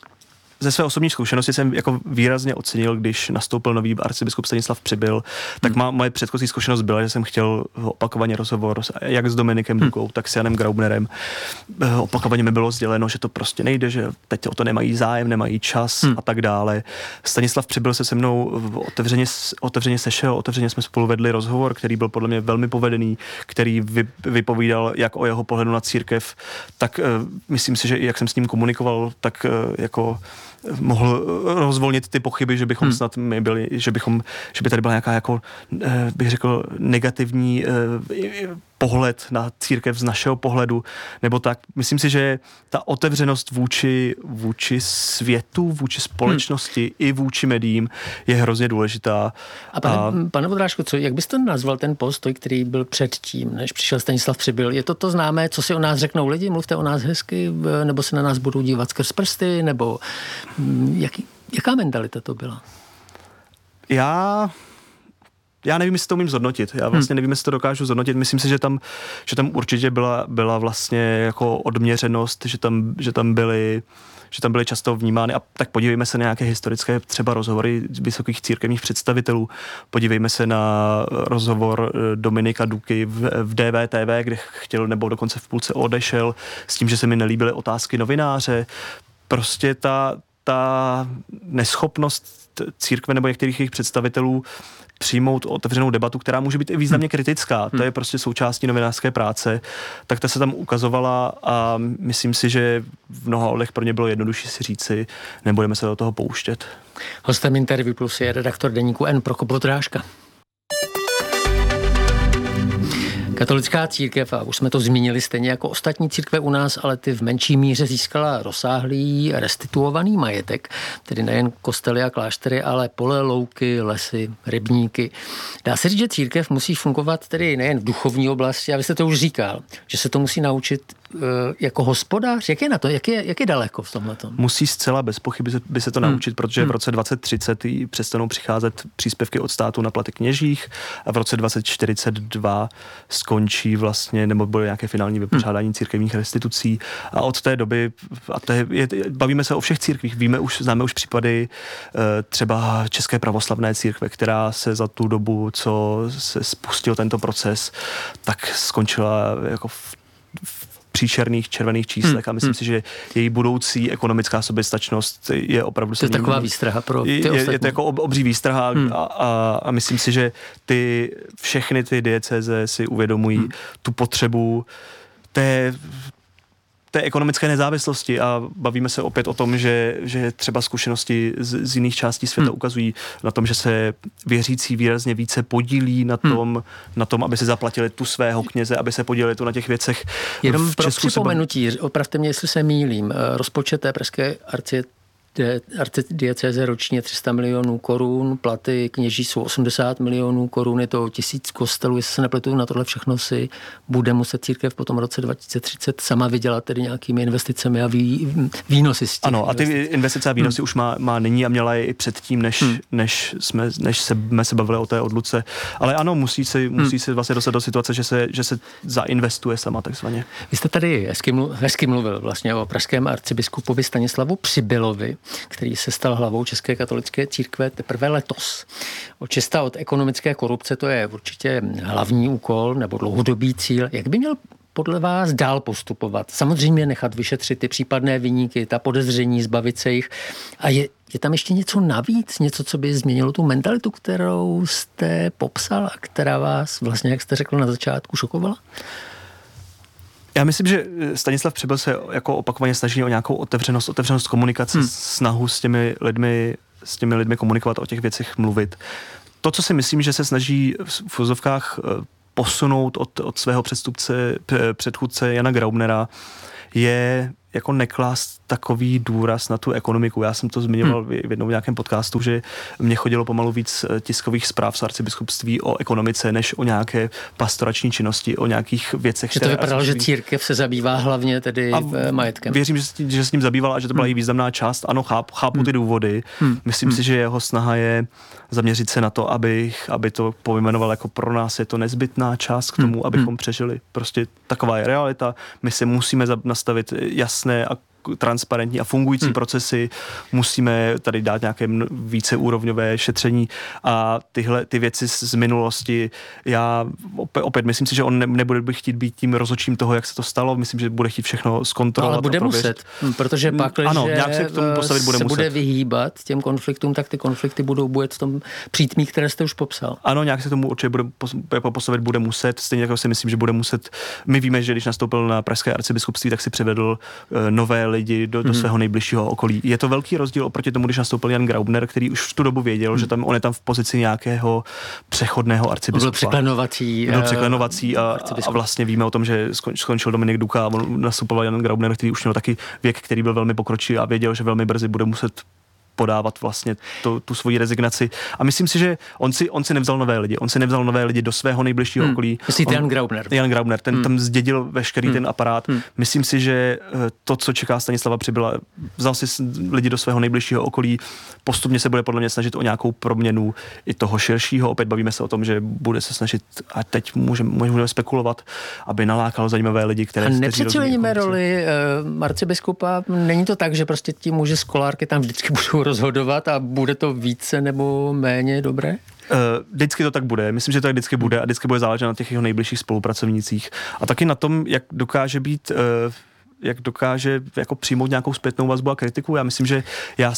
ze své osobní zkušenosti jsem jako výrazně ocenil, když nastoupil nový arcibiskup Stanislav Přibyl, tak moje předchozí zkušenost byla, že jsem chtěl opakovaně rozhovor jak s Dominikem Dukou, tak s Janem Graubnerem. Opakovaně mi bylo sděleno, že to prostě nejde, že teď o to nemají zájem, nemají čas a tak dále. Stanislav Přibyl se mnou otevřeně sešel, otevřeně jsme spolu vedli rozhovor, který byl podle mě velmi povedený, který vypovídal jak o jeho pohledu na církev, tak myslím si, že i jak jsem s ním komunikoval, tak jako mohl rozvolnit ty pochyby, že bychom snad my byli, že by tady byla nějaká jako, bych řekl, negativní pohled na církev z našeho pohledu, nebo tak. Myslím si, že ta otevřenost vůči světu, vůči společnosti i vůči médiím je hrozně důležitá.
A pane Bodráško, jak byste nazval ten postoj, který byl předtím, než přišel Stanislav Přibyl? Je to známé, co si o nás řeknou lidi? Mluvte o nás hezky, nebo se na nás budou dívat skrz prsty, nebo jaká mentalita to byla?
Já nevím, jestli to umím zhodnotit. Já vlastně nevím, jestli to dokážu zhodnotit. Myslím si, že tam určitě byla vlastně jako odměřenost, že tam byly často vnímány. A tak podívejme se na nějaké historické třeba rozhovory vysokých církevních představitelů. Podívejme se na rozhovor Dominika Duky v DVTV, kde chtěl, nebo dokonce v půlce odešel, s tím, že se mi nelíbily otázky novináře. Prostě ta neschopnost církve nebo některých jejich představitelů přijmout otevřenou debatu, která může být i významně kritická. To je prostě součástí novinářské práce. Tak ta se tam ukazovala a myslím si, že v mnoha ohledech pro ně bylo jednodušší si říci, nebudeme se do toho pouštět.
Hostem Interview Plus je redaktor deníku N Prokop Bodráška. Katolická církev, a už jsme to zmínili stejně jako ostatní církve u nás, ale ty v menší míře získala rozsáhlý restituovaný majetek, tedy nejen kostely a kláštery, ale pole, louky, lesy, rybníky. Dá se říct, že církev musí fungovat tedy nejen v duchovní oblasti, a vy jste to už říkal, že se to musí naučit jako hospodář? Jak je na to? Jak je daleko v tomhletom?
Musí zcela bez pochyby by se to naučit, protože v roce 2030 přestanou přicházet příspěvky od státu na platy kněžích a v roce 2042 skončí vlastně, nebo bude nějaké finální vypořádání církevních restitucí a od té doby, bavíme se o všech církvích, známe už případy třeba České pravoslavné církve, která se za tu dobu, co se spustil tento proces, tak skončila jako v příšerných červených číslech a myslím si, že její budoucí ekonomická soběstačnost je opravdu...
To je taková výstraha pro ty ostatní. Je
to jako obří výstraha a myslím si, že všechny ty diecéze si uvědomují tu potřebu té ekonomické nezávislosti a bavíme se opět o tom, že třeba zkušenosti z jiných částí světa ukazují na tom, že se věřící výrazně více podílí na tom, aby se zaplatili tu svého kněze, aby se podíleli tu na těch věcech.
Jenom pro připomenutí, opravte mě, jestli se mýlím, rozpočet té pražské arcidiecéze ročně 300 milionů korun, platy kněží jsou 80 milionů korun, je to 1000 kostelů, jestli se nepletu, na tohle všechno si bude muset církev po tom roce 2030 sama vydělat tedy nějakými investicemi a výnosy z těch.
Ano, a ty investice a výnosy už má nyní a měla je i předtím, než jsme se bavili o té odluce. Ale ano, musí se vlastně dostat do situace, že se zainvestuje sama takzvaně.
Vy jste tady hezky mluvil vlastně o pražském arcibiskupovi Stanislavu Přibylovi, který se stal hlavou České katolické církve teprve letos. Očista od ekonomické korupce, to je určitě hlavní úkol nebo dlouhodobý cíl. Jak by měl podle vás dál postupovat? Samozřejmě nechat vyšetřit ty případné viníky, ta podezření, zbavit se jich. A je tam ještě něco navíc? Něco, co by změnilo tu mentalitu, kterou jste popsal a která vás vlastně, jak jste řekl na začátku, šokovala?
Já myslím, že Stanislav Přibyl se jako opakovaně snaží o nějakou otevřenost komunikace, snahu s těmi lidmi komunikovat, o těch věcech mluvit. To, co si myslím, že se snaží v úzovkách posunout od svého předchůdce Jana Graubnera, je jako neklást takový důraz na tu ekonomiku. Já jsem to zmiňoval v jednom nějakém podcastu, že mě chodilo pomalu víc tiskových zpráv z arcibiskupství o ekonomice, než o nějaké pastorační činnosti, o nějakých věcech.
Že to vypadalo, že církev se zabývá hlavně tedy majetkem.
Věřím, že se tím zabývala a že to byla i významná část. Ano, chápu ty důvody. Myslím si, že jeho snaha je zaměřit se na to, aby to pojmenoval jako pro nás je to nezbytná část k tomu, abychom přežili. Prostě taková je realita. My se musíme nastavit jasné a transparentní a fungující procesy, musíme tady dát nějaké víceúrovňové šetření a ty věci z minulosti, já opět myslím si, že on nebude chtít být tím rozhodčím toho, jak se to stalo, myslím, že bude chtít všechno zkontrolovat.
Ale bude muset, protože pak,
nějak se k tomu postavit bude muset.
Bude vyhýbat těm konfliktům, tak ty konflikty budou v tom přítmí, které jste už popsal.
Ano, nějak se tomu určitě postavit bude muset, stejně jako si myslím, že bude muset. My víme, že když nastoupil na pražské arcibiskupství, tak si přivedl nové lidi do svého nejbližšího okolí. Je to velký rozdíl oproti tomu, když nastoupil Jan Graubner, který už v tu dobu věděl, že on je tam v pozici nějakého přechodného arcibiskupa.
Byl
překlenovací a vlastně víme o tom, že skončil Dominik Duka a nastupoval Jan Graubner, který už měl taky věk, který byl velmi pokročilý a věděl, že velmi brzy bude muset podávat vlastně tu svoji rezignaci. A myslím si, že on si nevzal nové lidi. On si nevzal nové lidi do svého nejbližšího okolí.
Myslíte Jan Graubner?
Jan Graubner, ten tam zdědil veškerý ten aparát. Myslím si, že to, co čeká Stanislava Přibyla, vzal si lidi do svého nejbližšího okolí, postupně se bude podle mě snažit o nějakou proměnu i toho širšího. Opět bavíme se o tom, že bude se snažit, a teď můžeme spekulovat, aby nalákal zajímavé lidi, které
a nepřeceňujeme roli arcibiskupa. Není to tak, že prostě ti muži z Kolárky tam vždycky budou rozhodovat a bude to více nebo méně dobré?
Vždycky to tak bude. Myslím, že to tak vždycky bude a vždycky bude záležet na těch jeho nejbližších spolupracovnících. A taky na tom, jak dokáže jako přijmout nějakou zpětnou vazbu a kritiku. Já myslím, že já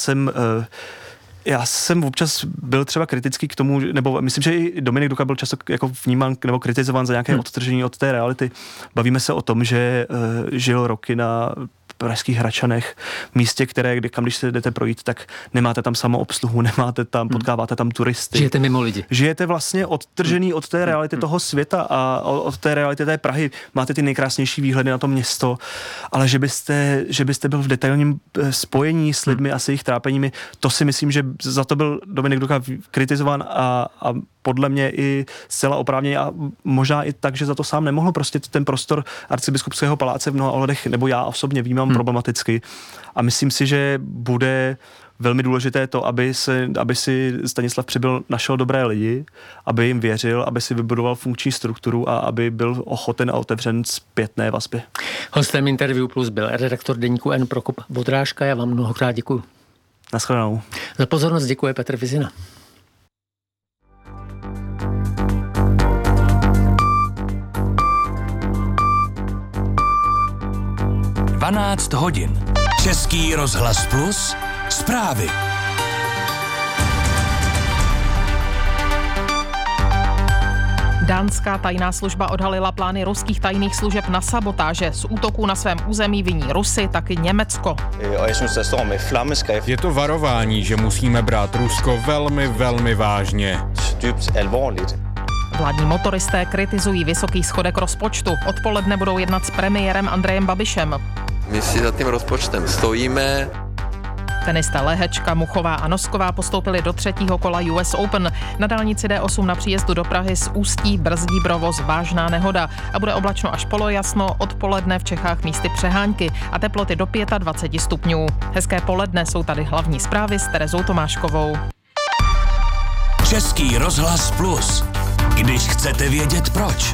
jsem občas byl třeba kritický k tomu, nebo myslím, že i Dominik Duka byl často jako vnímán nebo kritizován za nějaké odtržení od té reality. Bavíme se o tom, že žil roky na pražských Hračanech, místě, kam když se jdete projít, tak nemáte tam samoobsluhu, potkáváte tam turisty.
Žijete mimo lidi.
Žijete vlastně odtržený od té reality toho světa a od té reality té Prahy. Máte ty nejkrásnější výhledy na to město, ale že byste byl v detailním spojení s lidmi a s jejich trápeními, to si myslím, že za to byl Dominik Duka kritizován a podle mě i zcela oprávněně a možná i tak, že za to sám nemohl. Prostě ten prostor arcibiskupského paláce v mnoha ohledech, nebo já osobně vnímám problematicky. A myslím si, že bude velmi důležité to, aby si Stanislav Přibyl našel dobré lidi, aby jim věřil, aby si vybudoval funkční strukturu a aby byl ochoten a otevřen zpětné vazbě.
Hostem Interview Plus byl redaktor deníku N Prokop Vodrážka. Já vám mnohokrát děkuju.
Naschledanou.
Za pozornost děkuje Petr Vizina.
hodin. Český rozhlas Plus. Zprávy.
Dánská tajná služba odhalila plány ruských tajných služeb na sabotáže. Z útoků na svém území viní Rusy, taky Německo.
Je to varování, že musíme brát Rusko velmi, velmi vážně.
Vládní motoristé kritizují vysoký schodek rozpočtu. Odpoledne budou jednat s premiérem Andrejem Babišem.
My si za tím rozpočtem stojíme.
Tenisté Lehečka, Muchová a Nosková postoupili do 3. kola US Open. Na dálnici D8 na příjezdu do Prahy z Ústí brzdí provoz vážná nehoda a bude oblačno až polojasno, odpoledne v Čechách místy přehánky a teploty do 25 stupňů. Hezké poledne, jsou tady hlavní zprávy s Terezou Tomáškovou.
Český rozhlas Plus. Když chcete vědět proč.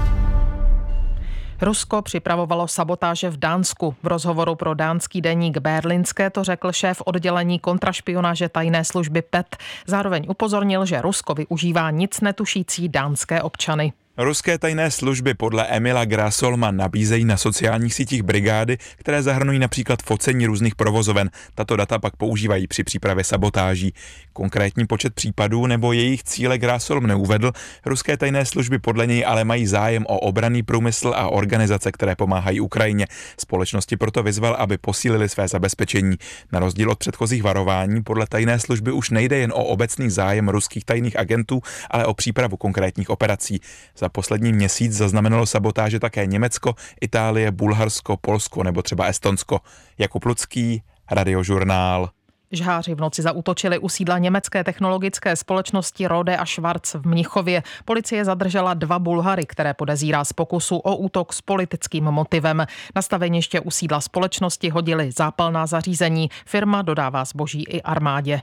Rusko připravovalo sabotáže v Dánsku. V rozhovoru pro dánský deník Berlingske to řekl šéf oddělení kontrašpionáže tajné služby PET. Zároveň upozornil, že Rusko využívá nic netušící dánské občany.
Ruské tajné služby podle Emila Grasolma nabízejí na sociálních sítích brigády, které zahrnují například focení různých provozoven. Tato data pak používají při přípravě sabotáží. Konkrétní počet případů nebo jejich cíle Grasolm neuvedl. Ruské tajné služby podle něj ale mají zájem o obranný průmysl a organizace, které pomáhají Ukrajině. Společnosti proto vyzval, aby posílili své zabezpečení. Na rozdíl od předchozích varování podle tajné služby už nejde jen o obecný zájem ruských tajných agentů, ale o přípravu konkrétních operací. Za poslední měsíc zaznamenalo sabotáže také Německo, Itálie, Bulharsko, Polsko nebo třeba Estonsko. Jakub Lucký, Radiožurnál.
Žháři v noci zaútočili u sídla německé technologické společnosti Rode a Schwarz v Mnichově. Policie zadržela 2 Bulhary, které podezírá z pokusu o útok s politickým motivem. Na staveniště u sídla společnosti hodili zápalná zařízení. Firma dodává zboží i armádě.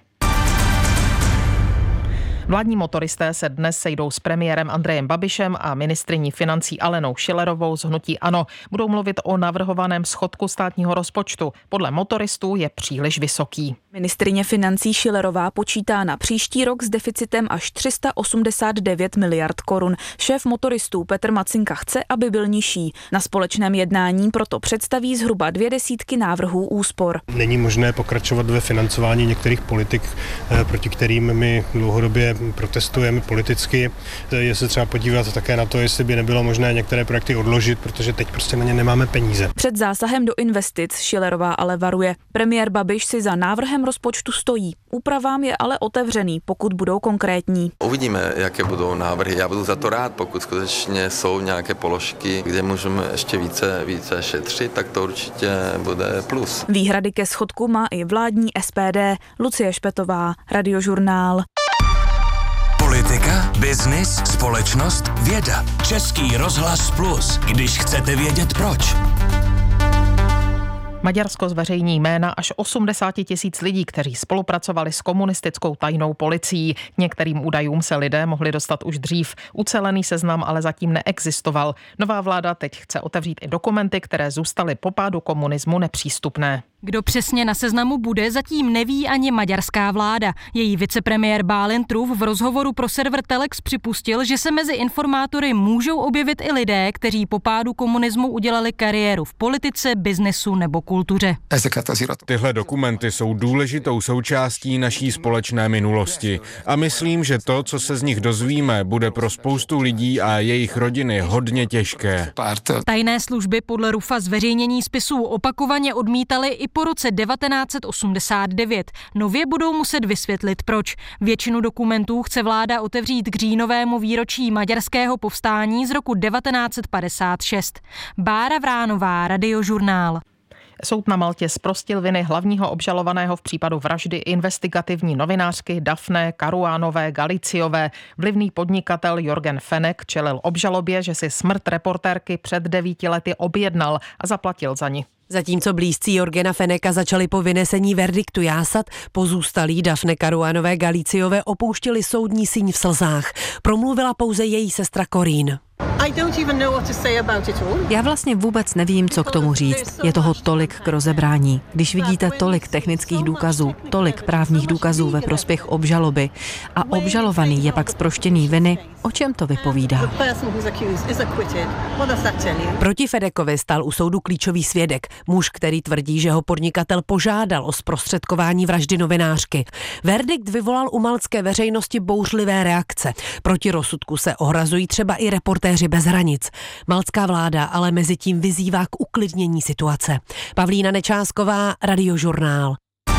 Vládní motoristé se dnes sejdou s premiérem Andrejem Babišem a ministryní financí Alenou Schillerovou z hnutí ANO. Budou mluvit o navrhovaném schodku státního rozpočtu. Podle motoristů je příliš vysoký.
Ministryně financí Schillerová počítá na příští rok s deficitem až 389 miliard korun. Šéf motoristů Petr Macinka chce, aby byl nižší. Na společném jednání proto představí zhruba 200 návrhů úspor.
Není možné pokračovat ve financování některých politik, proti kterým my dlouhodobě protestujeme politicky. Je se třeba podívat také na to, jestli by nebylo možné některé projekty odložit, protože teď prostě na ně nemáme peníze.
Před zásahem do investic Schillerová ale varuje. Premiér Babiš si za návrhem rozpočtu stojí. Úpravám je ale otevřený, pokud budou konkrétní.
Uvidíme, jaké budou návrhy. Já budu za to rád, pokud skutečně jsou nějaké položky, kde můžeme ještě více šetřit, tak to určitě bude plus.
Výhrady ke schodku má i vládní SPD. Lucie Špetová, Radiožurnál.
Politika, biznis, společnost, věda. Český rozhlas Plus. Když chcete vědět proč.
Maďarsko zveřejní jména až 80 000 lidí, kteří spolupracovali s komunistickou tajnou policií. K některým údajům se lidé mohli dostat už dřív. Ucelený seznam ale zatím neexistoval. Nová vláda teď chce otevřít i dokumenty, které zůstaly po pádu komunismu nepřístupné.
Kdo přesně na seznamu bude, zatím neví ani maďarská vláda. Její vicepremiér Bálint Truff v rozhovoru pro server Telex připustil, že se mezi informátory můžou objevit i lidé, kteří po pádu komunismu udělali kariéru v politice, biznesu nebo kultuře.
Tyhle dokumenty jsou důležitou součástí naší společné minulosti a myslím, že to, co se z nich dozvíme, bude pro spoustu lidí a jejich rodiny hodně těžké.
Tajné služby podle Ruffa zveřejnění spisů opakovaně odmítaly i po roce 1989. Nově budou muset vysvětlit, proč. Většinu dokumentů chce vláda otevřít k říjnovému výročí maďarského povstání z roku 1956. Bára Vránová, Radiožurnál.
Soud na Maltě zprostil viny hlavního obžalovaného v případu vraždy investigativní novinářky Daphne Caruanové Galiciové. Vlivný podnikatel Jorgen Fenech čelil obžalobě, že si smrt reportérky před 9 lety objednal a zaplatil za ni.
Zatímco blízcí Jorgena Fenecha začali po vynesení verdiktu jásat, pozůstalí Daphne Caruanové Galiciové opouštěli soudní síň v slzách. Promluvila pouze její sestra Corinne.
Já vlastně vůbec nevím, co k tomu říct. Je toho tolik k rozebrání. Když vidíte tolik technických důkazů, tolik právních důkazů ve prospěch obžaloby a obžalovaný je pak zproštěný viny, o čem to vypovídá?
Proti Fenechovi stál u soudu klíčový svědek, muž, který tvrdí, že ho podnikatel požádal o zprostředkování vraždy novinářky. Verdikt vyvolal u maltské veřejnosti bouřlivé reakce. Proti rozsudku se ohrazují třeba i reportéři bez hranic. Maltská vláda ale mezi tím vyzývá k uklidnění situace. Pavlína Nečásková, Radiožurnál.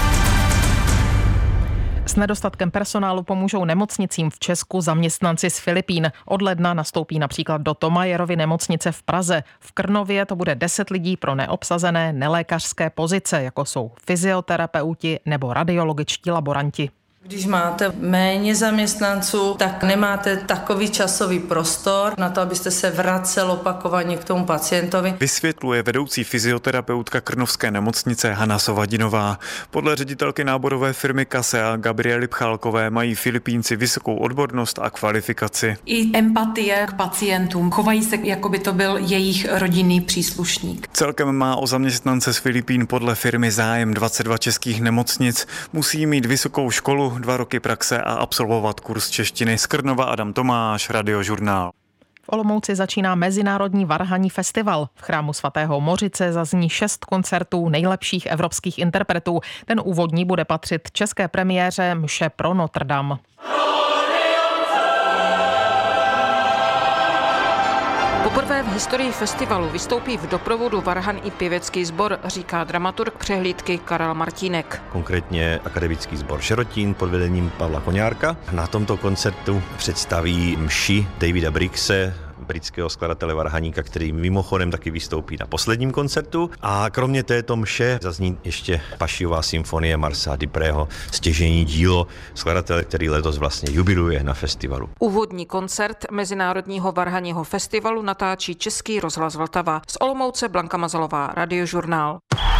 S nedostatkem personálu pomůžou nemocnicím v Česku zaměstnanci z Filipín. Od ledna nastoupí například do Thomayerovy nemocnice v Praze. V Krnově to bude 10 lidí pro neobsazené nelékařské pozice, jako jsou fyzioterapeuti nebo radiologičtí laboranti.
Když máte méně zaměstnanců, tak nemáte takový časový prostor na to, abyste se vracel opakovaně k tomu pacientovi.
Vysvětluje vedoucí fyzioterapeutka Krnovské nemocnice Hana Sovadinová. Podle ředitelky náborové firmy Kasea Gabriely Pchálkové mají Filipínci vysokou odbornost a kvalifikaci.
I empatie k pacientům. Chovají se, jako by to byl jejich rodinný příslušník.
Celkem má o zaměstnance z Filipín podle firmy zájem 22 českých nemocnic. Musí mít vysokou školu, 2 roky praxe a absolvovat kurz češtiny. Z Krnova Adam Tomáš, Radiožurnál.
V Olomouci začíná Mezinárodní varhanní festival. V chrámu svatého Mořice zazní 6 koncertů nejlepších evropských interpretů. Ten úvodní bude patřit české premiéře Mše pro Notre Dame.
Poprvé v historii festivalu vystoupí v doprovodu varhan i pěvecký sbor, říká dramaturg přehlídky Karel Martínek.
Konkrétně akademický sbor Šerotín pod vedením Pavla Koňárka. Na tomto koncertu představí mši Davida Briggse, britského skladatele varhaníka, který mimochodem taky vystoupí na posledním koncertu. A kromě této mše zazní ještě Pašiová symfonie Marsa Duprého, stěžejní dílo skladatele, který letos vlastně jubiluje na festivalu.
Úvodní koncert Mezinárodního varhaního festivalu natáčí Český rozhlas Vltava. Z Olomouce Blanka Mazalová, Radiožurnál.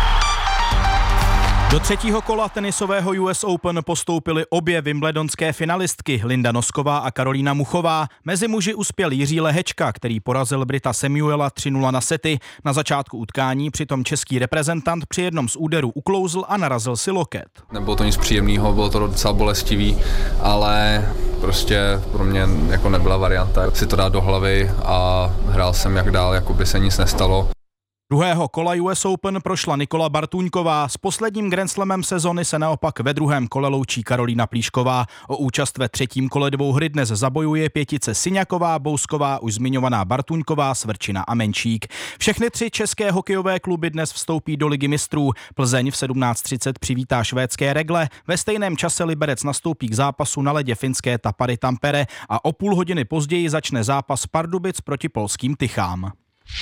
Do 3. kola tenisového US Open postoupily obě wimbledonské finalistky Linda Nosková a Karolína Muchová. Mezi muži uspěl Jiří Lehečka, který porazil Brita Samuela 3-0 na sety. Na začátku utkání přitom český reprezentant při jednom z úderů uklouzl a narazil si loket.
Nebylo to nic příjemného, bylo to docela bolestivý, ale prostě pro mě jako nebyla varianta si to dát do hlavy a hrál jsem jak dál, jako by se nic nestalo.
2. kola US Open prošla Nikola Bartůňková. S posledním Grand Slamem sezony se naopak ve 2. kole loučí Karolína Plíšková. O účast ve 3. kole dvouhry dnes zabojuje pětice Syňaková, Bousková, už zmiňovaná Bartůňková, Svrčina a Menčík. Všechny 3 české hokejové kluby dnes vstoupí do Ligy mistrů. Plzeň v 17:30 přivítá švédské Regle. Ve stejném čase Liberec nastoupí k zápasu na ledě finské Tapary Tampere a o půl hodiny později začne zápas Pardubic proti polským Tychám.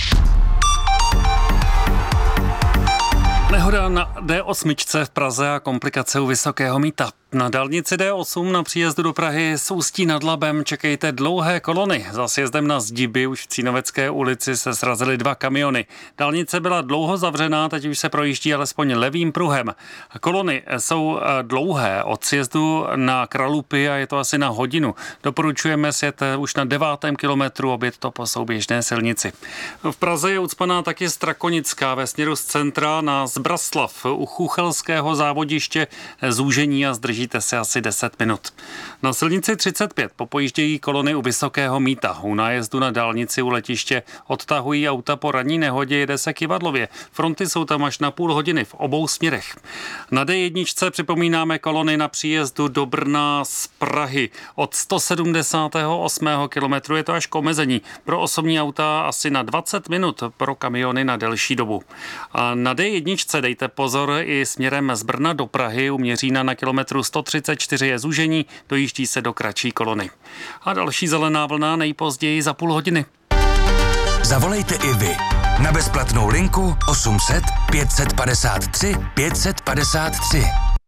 Nehoda na D8 v Praze a komplikace u Vysokého Mýta. Na dálnici D8 na příjezdu do Prahy s Ústí nad Labem čekejte dlouhé kolony. Za sjezdem na Zdiby už v Cínovecké ulici se srazily 2 kamiony. Dálnice byla dlouho zavřená, teď už se projíždí alespoň levým pruhem. Kolony jsou dlouhé od sjezdu na Kralupy a je to asi na hodinu. Doporučujeme sjet už na 9. kilometru, objet to po souběžné silnici. V Praze je ucpaná taky Strakonická ve směru z centra na Zbraslav. U Chuchelského závodiště zúžení a zdržíte se asi 10 minut. Na silnici 35 popojíždějí kolony u Vysokého Mýta. U nájezdu na dálnici u letiště odtahují auta po ranní nehodě, jede se Kyvadlově. Fronty jsou tam až na půl hodiny v obou směrech. Na D1 připomínáme kolony na příjezdu do Brna z Prahy. Od 178. kilometru je to až k omezení. Pro osobní auta asi na 20 minut, pro kamiony na delší dobu. A na D1 dejte pozor i směrem z Brna do Prahy. U Měřína na kilometru 134 je zúžení, dojíždí se do kratší kolony. A další zelená vlna nejpozději za půl hodiny.
Zavolejte i vy. Na bezplatnou linku 800 553 553.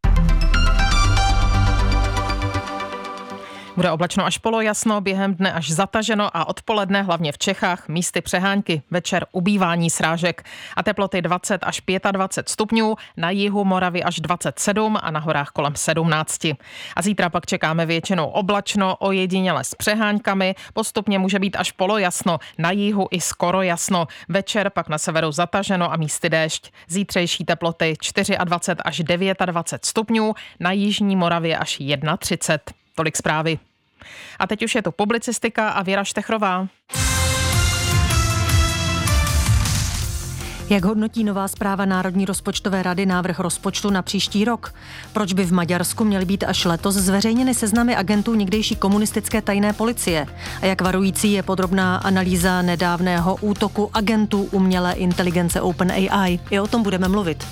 Bude oblačno až polojasno, během dne až zataženo a odpoledne hlavně v Čechách místy přehánky, večer ubývání srážek a teploty 20 až 25 stupňů, na jihu Moravy až 27 a na horách kolem 17. A zítra pak čekáme většinou oblačno, ojediněle s přeháňkami, postupně může být až polojasno, na jihu i skoro jasno, večer pak na severu zataženo a místy déšť. Zítřejší teploty 24 až 29 stupňů, na jižní Moravě až 31. Tolik zprávy. A teď už je to publicistika a Věra Štechrová.
Jak hodnotí nová zpráva Národní rozpočtové rady návrh rozpočtu na příští rok? Proč by v Maďarsku měly být až letos zveřejněny seznamy agentů někdejší komunistické tajné policie? A jak varující je podrobná analýza nedávného útoku agentů umělé inteligence OpenAI? I o tom budeme mluvit.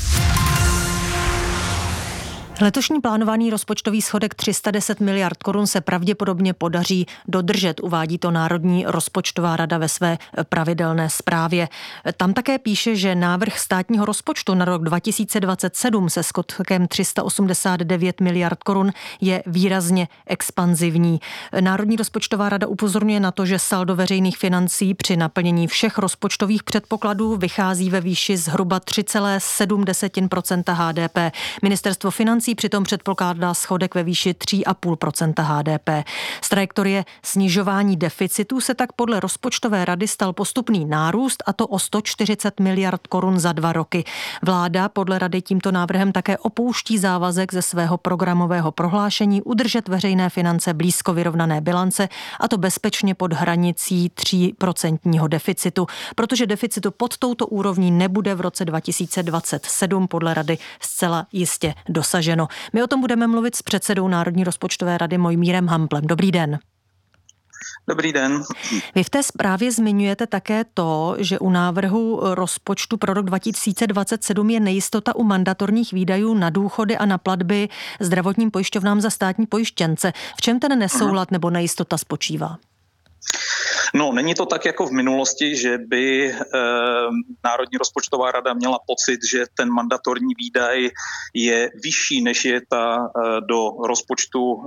Letošní plánovaný rozpočtový schodek 310 miliard korun se pravděpodobně podaří dodržet, uvádí to Národní rozpočtová rada ve své pravidelné zprávě. Tam také píše, že návrh státního rozpočtu na rok 2027 se schodkem 389 miliard korun je výrazně expanzivní. Národní rozpočtová rada upozorňuje na to, že saldo veřejných financí při naplnění všech rozpočtových předpokladů vychází ve výši zhruba 3,7% HDP. Ministerstvo financí přitom předpokládá schodek ve výši 3,5% HDP. Z trajektorie snižování deficitu se tak podle rozpočtové rady stal postupný nárůst, a to o 140 miliard korun za 2 roky. Vláda podle rady tímto návrhem také opouští závazek ze svého programového prohlášení udržet veřejné finance blízko vyrovnané bilance, a to bezpečně pod hranicí 3% deficitu, protože deficitu pod touto úrovní nebude v roce 2027 podle rady zcela jistě dosaženo. My o tom budeme mluvit s předsedou Národní rozpočtové rady Mojmírem Hamplem. Dobrý den.
Dobrý den.
Vy v té zprávě zmiňujete také to, že u návrhu rozpočtu pro rok 2027 je nejistota u mandatorních výdajů na důchody a na platby zdravotním pojišťovnám za státní pojištěnce. V čem ten nesoulad nebo nejistota spočívá?
No, není to tak jako v minulosti, že by Národní rozpočtová rada měla pocit, že ten mandatorní výdaj je vyšší, než je ta do rozpočtu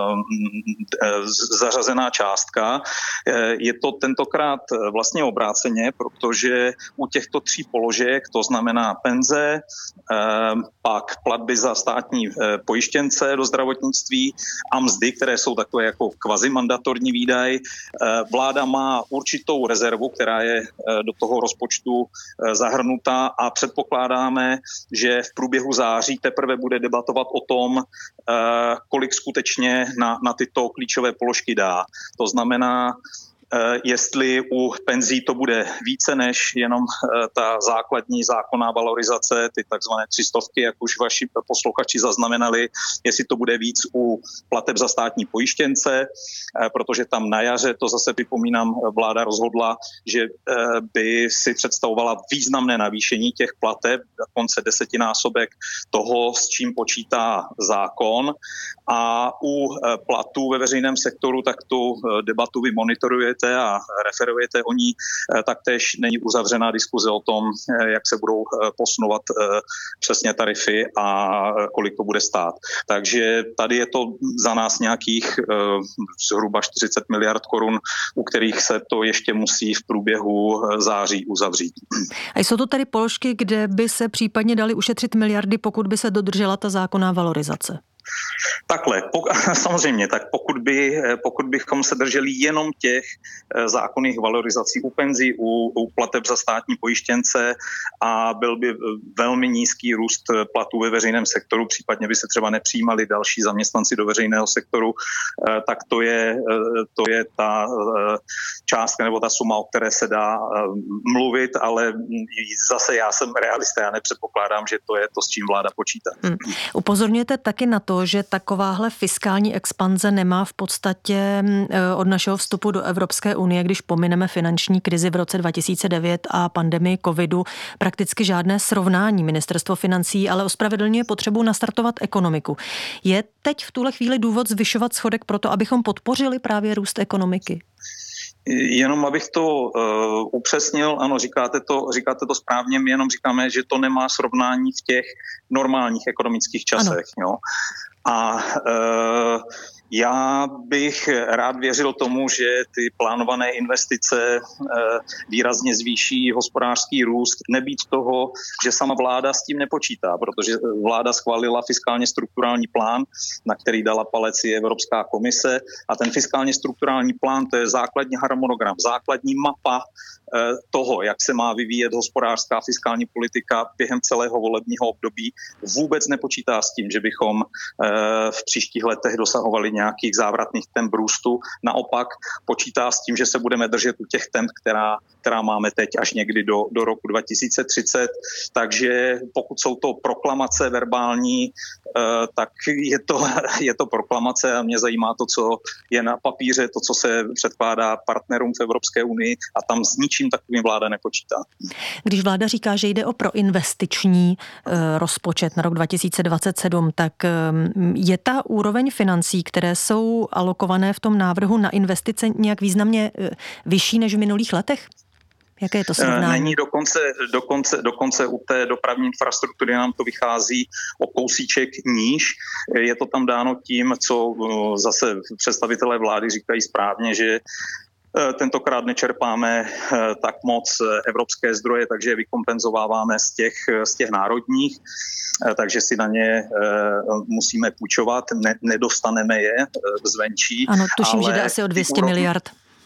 zařazená částka. Je to tentokrát vlastně obráceně, protože u těchto 3 položek, to znamená penze, pak platby za státní pojištěnce do zdravotnictví a mzdy, které jsou takové jako kvazimandatorní výdaj, vláda má určitou rezervu, která je do toho rozpočtu zahrnutá, a předpokládáme, že v průběhu září teprve bude debatovat o tom, kolik skutečně na tyto klíčové položky dá. To znamená, jestli u penzí to bude více než jenom ta základní zákonná valorizace, ty takzvané 300, jak už vaši posluchači zaznamenali, jestli to bude víc u plateb za státní pojištěnce, protože tam na jaře, to zase připomínám, vláda rozhodla, že by si představovala významné navýšení těch plateb, dokonce 10násobek toho, s čím počítá zákon. A u platů ve veřejném sektoru, tak tu debatu vy monitorujete a referujete o ní, taktéž není uzavřená diskuze o tom, jak se budou posunovat přesně tarify a kolik to bude stát. Takže tady je to za nás nějakých zhruba 40 miliard korun, u kterých se to ještě musí v průběhu září uzavřít.
A jsou to tady položky, kde by se případně daly ušetřit miliardy, pokud by se dodržela ta zákonná valorizace?
Takhle, samozřejmě, tak pokud bychom se drželi jenom těch zákonných valorizací u penzí, u plateb za státní pojištěnce a byl by velmi nízký růst platů ve veřejném sektoru, případně by se třeba nepřijímali další zaměstnanci do veřejného sektoru, tak to je ta částka nebo ta suma, o které se dá mluvit, ale zase já jsem realista, já nepředpokládám, že to je to, s čím vláda počítá.
Upozorňujete taky na to, že takováhle fiskální expanze nemá v podstatě od našeho vstupu do Evropské unie, když pomineme finanční krizi v roce 2009 a pandemii covidu, prakticky žádné srovnání. Ministerstvo financí ale ospravedlňuje potřebu nastartovat ekonomiku. Je teď v tuhle chvíli důvod zvyšovat schodek proto, abychom podpořili právě růst ekonomiky?
Jenom abych to upřesnil, ano, říkáte to správně, my jenom říkáme, že to nemá srovnání v těch normálních ekonomických časech. Jo. A já bych rád věřil tomu, že ty plánované investice výrazně zvýší hospodářský růst, nebýt toho, že sama vláda s tím nepočítá, protože vláda schválila fiskálně strukturální plán, na který dala palec i Evropská komise, a ten fiskálně strukturální plán, to je základní harmonogram, základní mapa toho, jak se má vyvíjet hospodářská fiskální politika během celého volebního období, vůbec nepočítá s tím, že bychom v příštích letech dosahovali nějakých závratných temp růstu. Naopak počítá s tím, že se budeme držet u těch temp, která máme teď až někdy do roku 2030. Takže pokud jsou to proklamace verbální, tak je to proklamace a mě zajímá to, co je na papíře, to, co se předkládá partnerům v Evropské unii, a tam s ničím takovým vláda nepočítá.
Když vláda říká, že jde o proinvestiční rozpočet na rok 2027, tak je ta úroveň financí, které jsou alokované v tom návrhu na investice, nějak významně vyšší než v minulých letech? Jaké je to srovnání?
Není, dokonce u té dopravní infrastruktury nám to vychází o kousíček níž. Je to tam dáno tím, co zase představitelé vlády říkají správně, že tentokrát nečerpáme tak moc evropské zdroje, takže je vykompenzováváme z těch národních, takže si na ně musíme půjčovat, nedostaneme je zvenčí.
Ano, tuším, že jde asi o 200 miliard.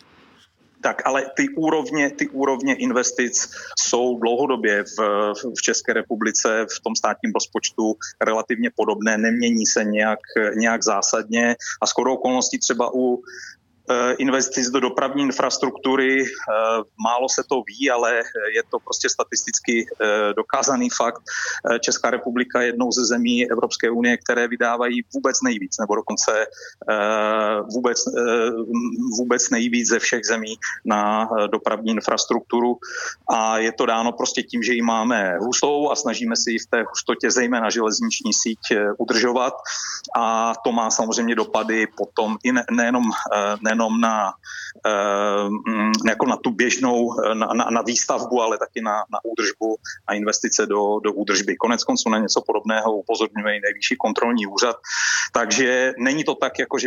Tak, ale ty úrovně investic jsou dlouhodobě v České republice v tom státním rozpočtu relativně podobné, nemění se nějak zásadně, a shodou okolností třeba u investic do dopravní infrastruktury, málo se to ví, ale je to prostě statisticky dokázaný fakt. Česká republika je jednou ze zemí Evropské unie, které vydávají vůbec nejvíc, nebo dokonce vůbec nejvíc ze všech zemí na dopravní infrastrukturu, a je to dáno prostě tím, že ji máme hustou a snažíme si ji v té hustotě zejména železniční síť udržovat, a to má samozřejmě dopady potom i nejenom jako na tu běžnou, na výstavbu, ale taky na údržbu a investice do údržby. Konec konců na něco podobného upozorňuje i Nejvyšší kontrolní úřad. Takže není to tak, jako že